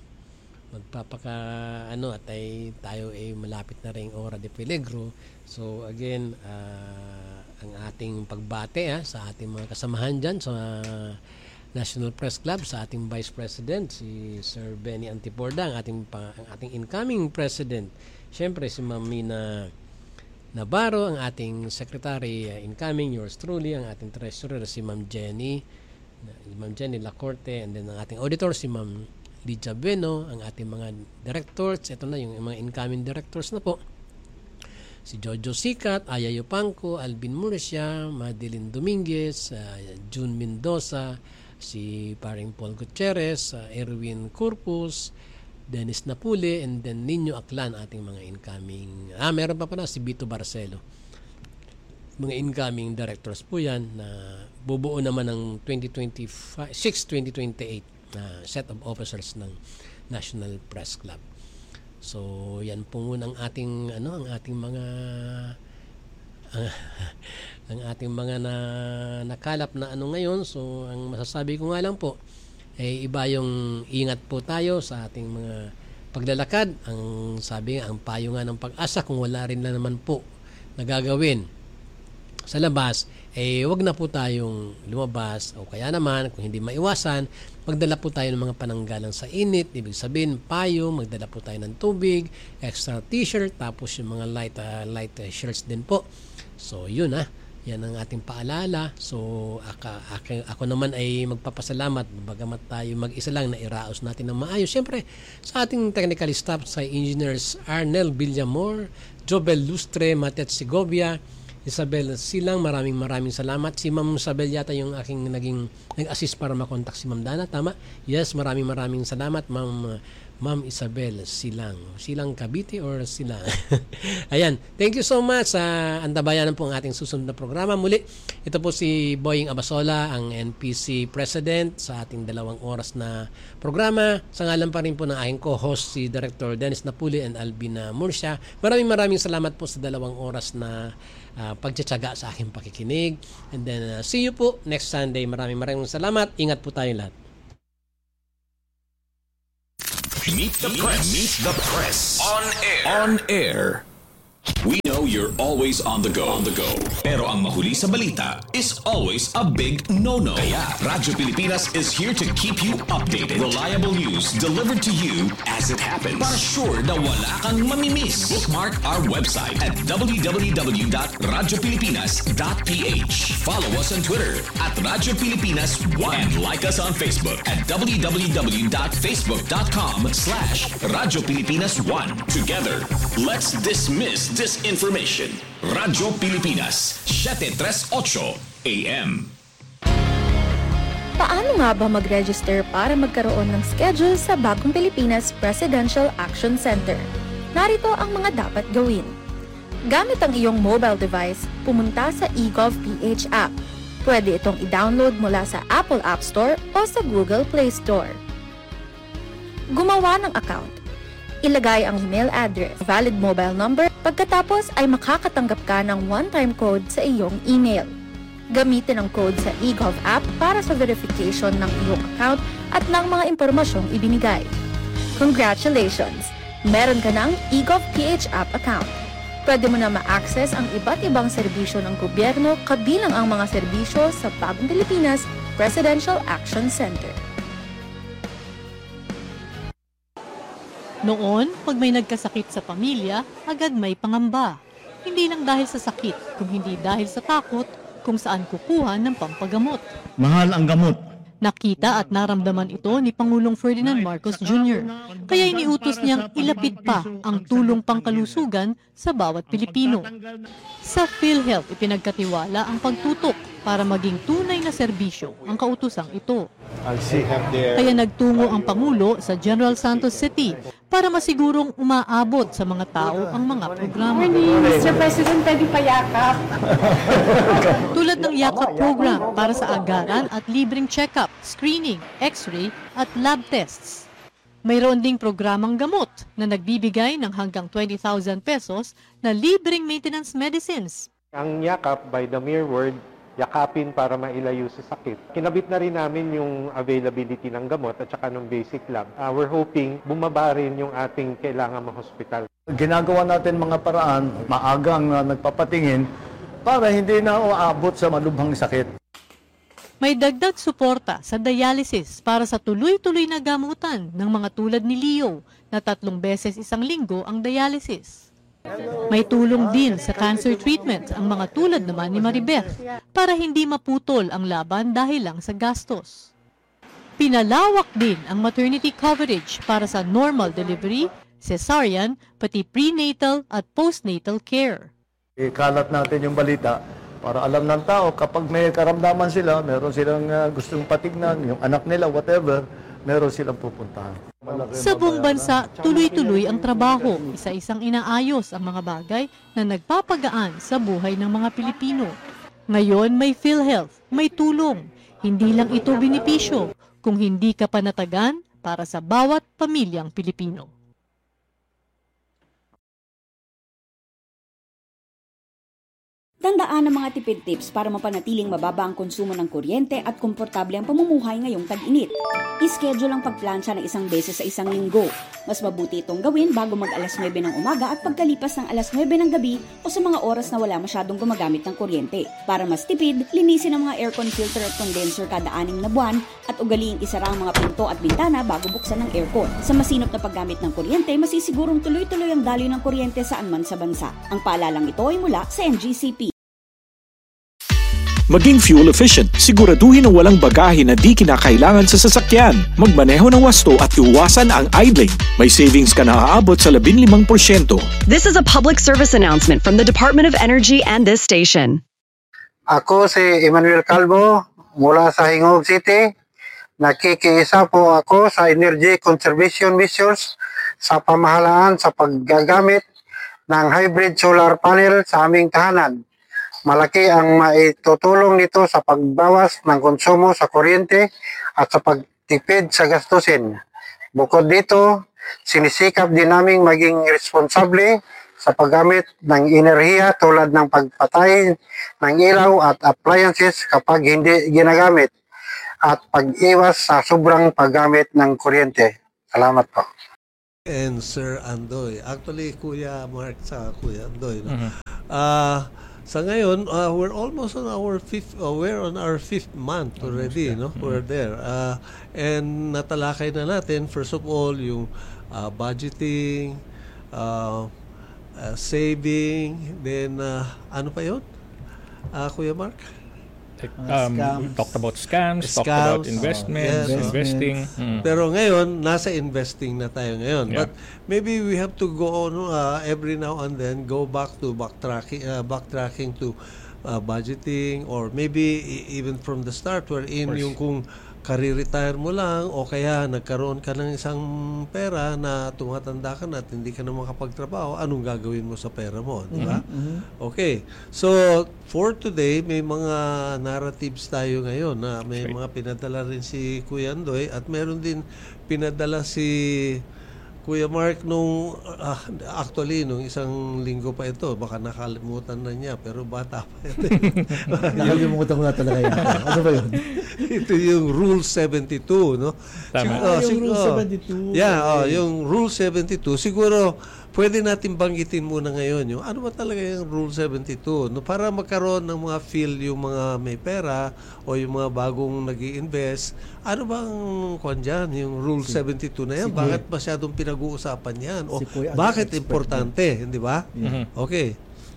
magpapaka ano at ay tayo ay malapit na ring Hora de Peligro. So again, uh, ang ating pagbate ah, sa ating mga kasamahan dyan sa uh, National Press Club, sa ating Vice President si Sir Benny Antiporda, ang ating ang ating incoming President. Siyempre si Ma'am Mina Navarro, ang ating Secretary uh, incoming, yours truly, ang ating Treasurer si Ma'am Jenny, si Ma'am Jenny Lacorte, and then ang ating auditor si Ma'am Lydia Bueno, ang ating mga directors, ito na yung mga incoming directors na po. Si Jojo Sicat, Aya Yupanco, Alvin Murcia, Madeline Dominguez, uh, June Mendoza, si paring Paul Gutierrez, uh, Erwin Corpus, Dennis Napule, and then Nino Aklan, ating mga incoming. Ah, meron pa pala si Vito Barcelo. Mga incoming directors po yan na bubuo naman ng twenty twenty-six twenty twenty-eight na uh, set of officers ng National Press Club. So, yan po muna ang ating ano, ang ating mga uh, ang ating mga na, nakalap na ano ngayon. So, ang masasabi ko nga lang po ay eh, iba yung ingat po tayo sa ating mga paglalakad. Ang sabi nga, ang payo nga ng Pag-asa, kung wala rin na naman po nagagawin sa labas, eh wag na po tayong lumabas o kaya naman kung hindi maiwasan, magdala po tayo ng mga pananggalang sa init, ibig sabihin payo, magdala po tayo ng tubig, extra t-shirt, tapos yung mga light uh, light uh, shirts din po. So yun ah, yan ang ating paalala. So aka, aka, ako naman ay magpapasalamat bagamat tayo mag-isa lang na iraos natin ng maayos. Siyempre sa ating technical staff, sa engineers Arnel Villamor, Jobel Lustre, Matet Segovia, Isabel Silang, maraming maraming salamat. Si Ma'am Isabel yata yung aking naging nag-assist para makontak si Ma'am Dana, tama? Yes, maraming maraming salamat Ma'am Ma'am Isabel Silang. Silang Cavite or Silang? Ayan. Thank you so much. Uh, antabayanan po ang ating susunod na programa. Muli, ito po si Boying Abasola, ang N P C President sa ating dalawang oras na programa. Sa ngalan pa rin po ng aking co-host, si Director Dennis Napuli and Albina Murcia. Maraming maraming salamat po sa dalawang oras na uh, pagtsatsaga sa aking pakikinig. And then, uh, see you po next Sunday. Maraming maraming salamat. Ingat po tayo lahat. Meet the press. Meet the press. On air. On air. We know you're always on the go. On the go. Pero ang mahuli sa balita is always a big no-no. Kaya Radyo Pilipinas is here to keep you updated. Reliable news delivered to you as it happens. Para sure na wala kang mamimiss. Bookmark our website at w w w dot radyo pilipinas dot p h. Follow us on Twitter at Radyo Pilipinas one. And like us on Facebook at w w w dot facebook dot com slash Radyo Pilipinas one. Together, let's dismiss disinformation. Radyo Pilipinas, seven thirty-eight A M. Paano nga ba mag-register para magkaroon ng schedule sa Bagong Pilipinas Presidential Action Center? Narito ang mga dapat gawin. Gamit ang iyong mobile device, pumunta sa eGovPH app. Pwede itong i-download mula sa Apple App Store o sa Google Play Store. Gumawa ng account. Ilagay ang email address, valid mobile number, pagkatapos ay makakatanggap ka ng one-time code sa iyong email. Gamitin ang code sa eGov app para sa verification ng iyong account at ng mga impormasyong ibinigay. Congratulations! Meron ka ng eGovPH app account. Pwede mo na ma-access ang iba't ibang serbisyo ng gobyerno kabilang ang mga serbisyo sa Bagong Pilipinas Presidential Action Center. Noon, pag may nagkasakit sa pamilya, agad may pangamba. Hindi lang dahil sa sakit, kung hindi dahil sa takot kung saan kukuha ng pampagamot. Mahal ang gamot. Nakita at naramdaman ito ni Pangulong Ferdinand Marcos Junior Kaya iniutos niyang ilapit pa ang tulong pangkalusugan sa bawat Pilipino. Sa PhilHealth, ipinagkatiwala ang pagtutok para maging tunay na serbisyo ang kautusang ito. Kaya nagtungo ang Pangulo sa General Santos City para masigurong umaabot sa mga tao ang mga programa. mister President, pwede payakap. Tulad ng Yakap program para sa agaran at libreng check-up, screening, x-ray at lab tests. Mayroon ding programang gamot na nagbibigay ng hanggang twenty thousand pesos na libreng maintenance medicines. Ang Yakap, by the mere word, yakapin para mailayo sa sakit. Kinabit na rin namin yung availability ng gamot at saka ng basic lab. Uh, we're hoping bumaba rin yung ating kailangan ma-hospital. Ginagawa natin mga paraan, maagang uh, nagpapatingin para hindi na uabot sa malubhang sakit. May dagdag suporta sa dialysis para sa tuloy-tuloy na gamutan ng mga tulad ni Leo na tatlong beses isang linggo ang dialysis. May tulong din sa cancer treatment ang mga tulad naman ni Maribeth para hindi maputol ang laban dahil lang sa gastos. Pinalawak din ang maternity coverage para sa normal delivery, cesarean, pati prenatal at postnatal care. Ikalat natin yung balita para alam ng tao kapag may karamdaman sila, meron silang uh, gustong patignan, yung anak nila, whatever, meron silang pupuntahan. Sa buong bansa, tuloy-tuloy ang trabaho, isa-isang inaayos ang mga bagay na nagpapagaan sa buhay ng mga Pilipino. Ngayon may PhilHealth, may tulong. Hindi lang ito benepisyo, kung hindi ka panatagan para sa bawat pamilyang Pilipino. Tandaan ang mga tipid tips para mapanatiling mababa ang konsumo ng kuryente at komportable ang pamumuhay ngayong tag-init. I-schedule ang pagplansya ng isang beses sa isang linggo. Mas mabuti itong gawin bago mag alas nuwebe ng umaga at pagkalipas ng alas nuwebe ng gabi o sa mga oras na wala masyadong gumagamit ng kuryente. Para mas tipid, linisin ang mga aircon filter at condenser kada anim na buwan at ugaliing isara ang mga pinto at bintana bago buksan ng aircon. Sa masinop na paggamit ng kuryente, masisigurong tuloy-tuloy ang daloy ng kuryente saan man sa bansa. Ang paalalang ito ay mula sa N G C P. Maging fuel efficient, siguraduhin na walang bagahe na di kinakailangan sa sasakyan. Magmaneho ng wasto at iwasan ang idling. May savings ka na aabot sa labing limang porsyento. This is a public service announcement from the Department of Energy and this station. Ako si Emmanuel Calvo mula sa Hingog City. Nakikiisa po ako sa energy conservation measures sa pamahalaan sa paggagamit ng hybrid solar panel sa aming tahanan. Malaki ang maitutulong nito sa pagbawas ng konsumo sa kuryente at sa pagtipid sa gastusin. Bukod dito, sinisikap din naming maging responsable sa paggamit ng enerhiya tulad ng pagpatay ng ilaw at appliances kapag hindi ginagamit at pag-iwas sa sobrang paggamit ng kuryente. Salamat po. And Sir Andoy. Actually, Kuya Mark sa Kuya Andoy. No? Mhm. Uh, sa ngayon, uh, we're almost on our fifth, uh, we're on our fifth month already. No? Mhm. We're there. Uh, and natalakay na natin, first of all, yung uh, budgeting, uh, uh, saving, then uh, ano pa yun? Uh, Kuya Mark? Um, we talked about scams, Scams, talked about investments, yes, investing. Mm. Pero ngayon, nasa investing na tayo ngayon. Yeah. But maybe we have to go on uh, every now and then, go back to backtracking, uh, backtracking to uh, budgeting, or maybe e- even from the start, wherein yung kung kare-retire mo lang o kaya nagkaroon ka ng isang pera na tumatanda ka na at hindi ka na makapagtrabaho, anong gagawin mo sa pera mo, di ba? Mhm. Okay. So, for today, may mga narratives tayo ngayon na may mga pinadala rin si Kuya Andoy at meron din pinadala si Kuya Mark nung ah, actually nung isang linggo pa ito, baka nakalimutan na niya pero bata pa ito. Nakalimutan ko na talaga yan. Ano ba yun? Ito yung Rule seventy-two, no? Tama. Sig- Ah, yung sig- Rule oh. seventy-two. Yeah, oh, Okay. yung Rule seventy-two. Siguro, pwede natin banggitin muna ngayon yung ano ba talaga yung Rule seventy-two, no? Para magkaroon ng mga feel yung mga may pera o yung mga bagong nag-i-invest. Ano bang kwan dyan, yung Rule Si- seventy-two na yan? si Bakit masyadong pinag-uusapan yan? O Si Kuya, ano, bakit expert importante, hindi ba? Yeah. Okay.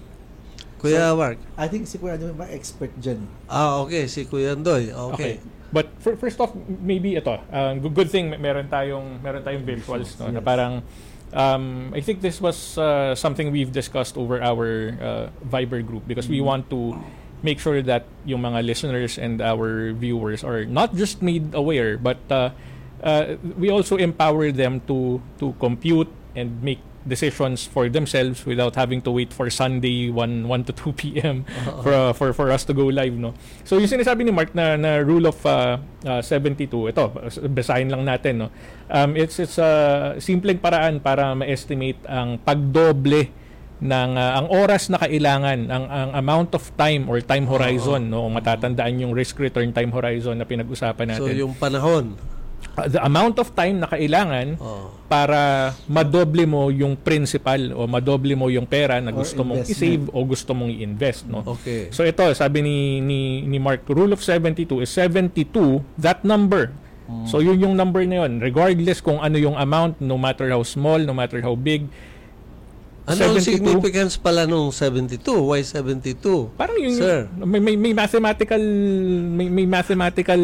Kuya So, Mark. I think si Kuya Andoy ba expert dyan. Ah, okay. Si Kuya Andoy. Okay. But for, first off, maybe ito, uh, good, good thing meron tayong meron tayong virtuals, no, na Yes. parang um, I think this was uh, something we've discussed over our uh, Viber group because we want to make sure that yung mga listeners and our viewers are not just made aware, but uh, uh, we also empower them to to compute and make decisions for themselves without having to wait for Sunday one to two p.m. for, uh, for for us to go live, no. So yung sinasabi ni Mark na na rule of uh, uh, seventy-two, ito basahin lang natin, no. Um, it's it's a uh, simpleng paraan para ma-estimate ang pagdoble ng uh, ang oras na kailangan, ang ang amount of time or time horizon, no. Kung matatandaan yung risk return time horizon na pinag-usapan natin. So yung panahon, Uh, the amount of time na kailangan para madoble mo yung principal o madoble mo yung pera na Or gusto mong investment. i-save o gusto mong i-invest, no? Okay. So ito, sabi ni ni, ni Mark, rule of seventy-two is seventy-two, that number. So yun yung number na yun, regardless kung ano yung amount, no matter how small, no matter how big. ano ang seventy-two significance pala nung seventy-two? Why seventy-two? Parang yung Sir. may, may may mathematical may, may mathematical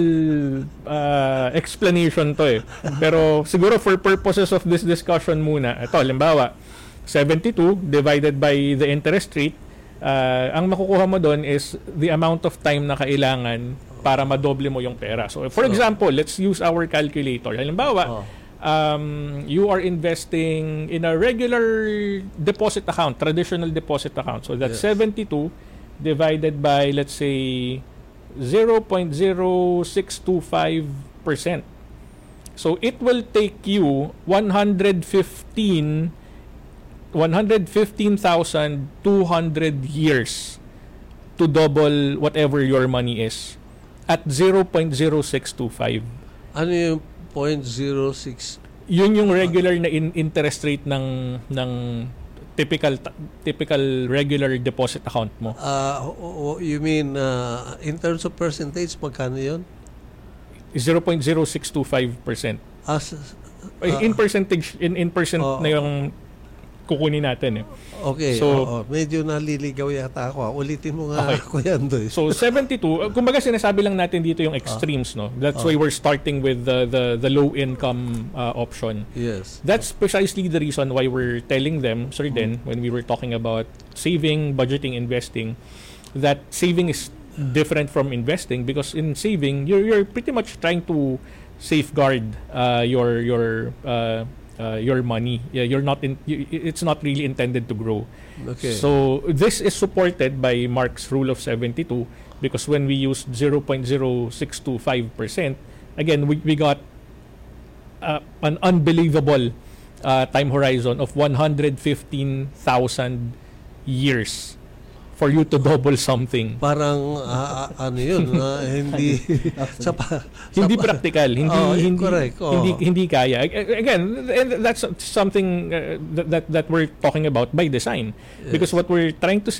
uh, explanation to eh. Pero siguro for purposes of this discussion muna, ito halimbawa seventy-two divided by the interest rate, uh, ang makukuha mo doon is the amount of time na kailangan para madoble mo yung pera. So for example, let's use our calculator. Halimbawa, um, you are investing in a regular deposit account, traditional deposit account. So that's Yes. seventy-two divided by, let's say, zero point zero six two five percent. So it will take you one hundred fifteen thousand two hundred years to double whatever your money is at zero point zero six two five. Ano yung zero point zero six? Yun yung regular na in- interest rate ng ng typical ta- typical regular deposit account mo. Uh, o- o- you mean uh, in terms of percentage, magkano yun? zero point zero six two five percent. As, in percentage in in percent oh. na yung kukunin natin eh. Okay, So oo. Medyo naliligaw yata ako. ah. Ulitin mo nga, Okay. Kuya Andoy. So seventy-two, uh, kumbaga sinasabi lang natin dito yung extremes, no. That's Ah. why we're starting with the the, the low income uh, option. Yes. That's precisely the reason why we're telling them, Sir Den, when we were talking about saving, budgeting, investing, that saving is different from investing because in saving you're you're pretty much trying to safeguard uh, your your uh, uh, your money. Yeah, you're not in. You, it's not really intended to grow. Okay. So this is supported by Mark's rule of seventy-two, because when we used zero point zero six two five percent, again we we got uh, an unbelievable uh, time horizon of one hundred fifteen thousand years for you to double something. Parang uh, ano yun, uh, hindi sa pa, hindi practical, hindi oh, hindi, correct. Oh. hindi hindi kaya. Again, and that's something uh, that that we're talking about by design, yes. because what we're trying to say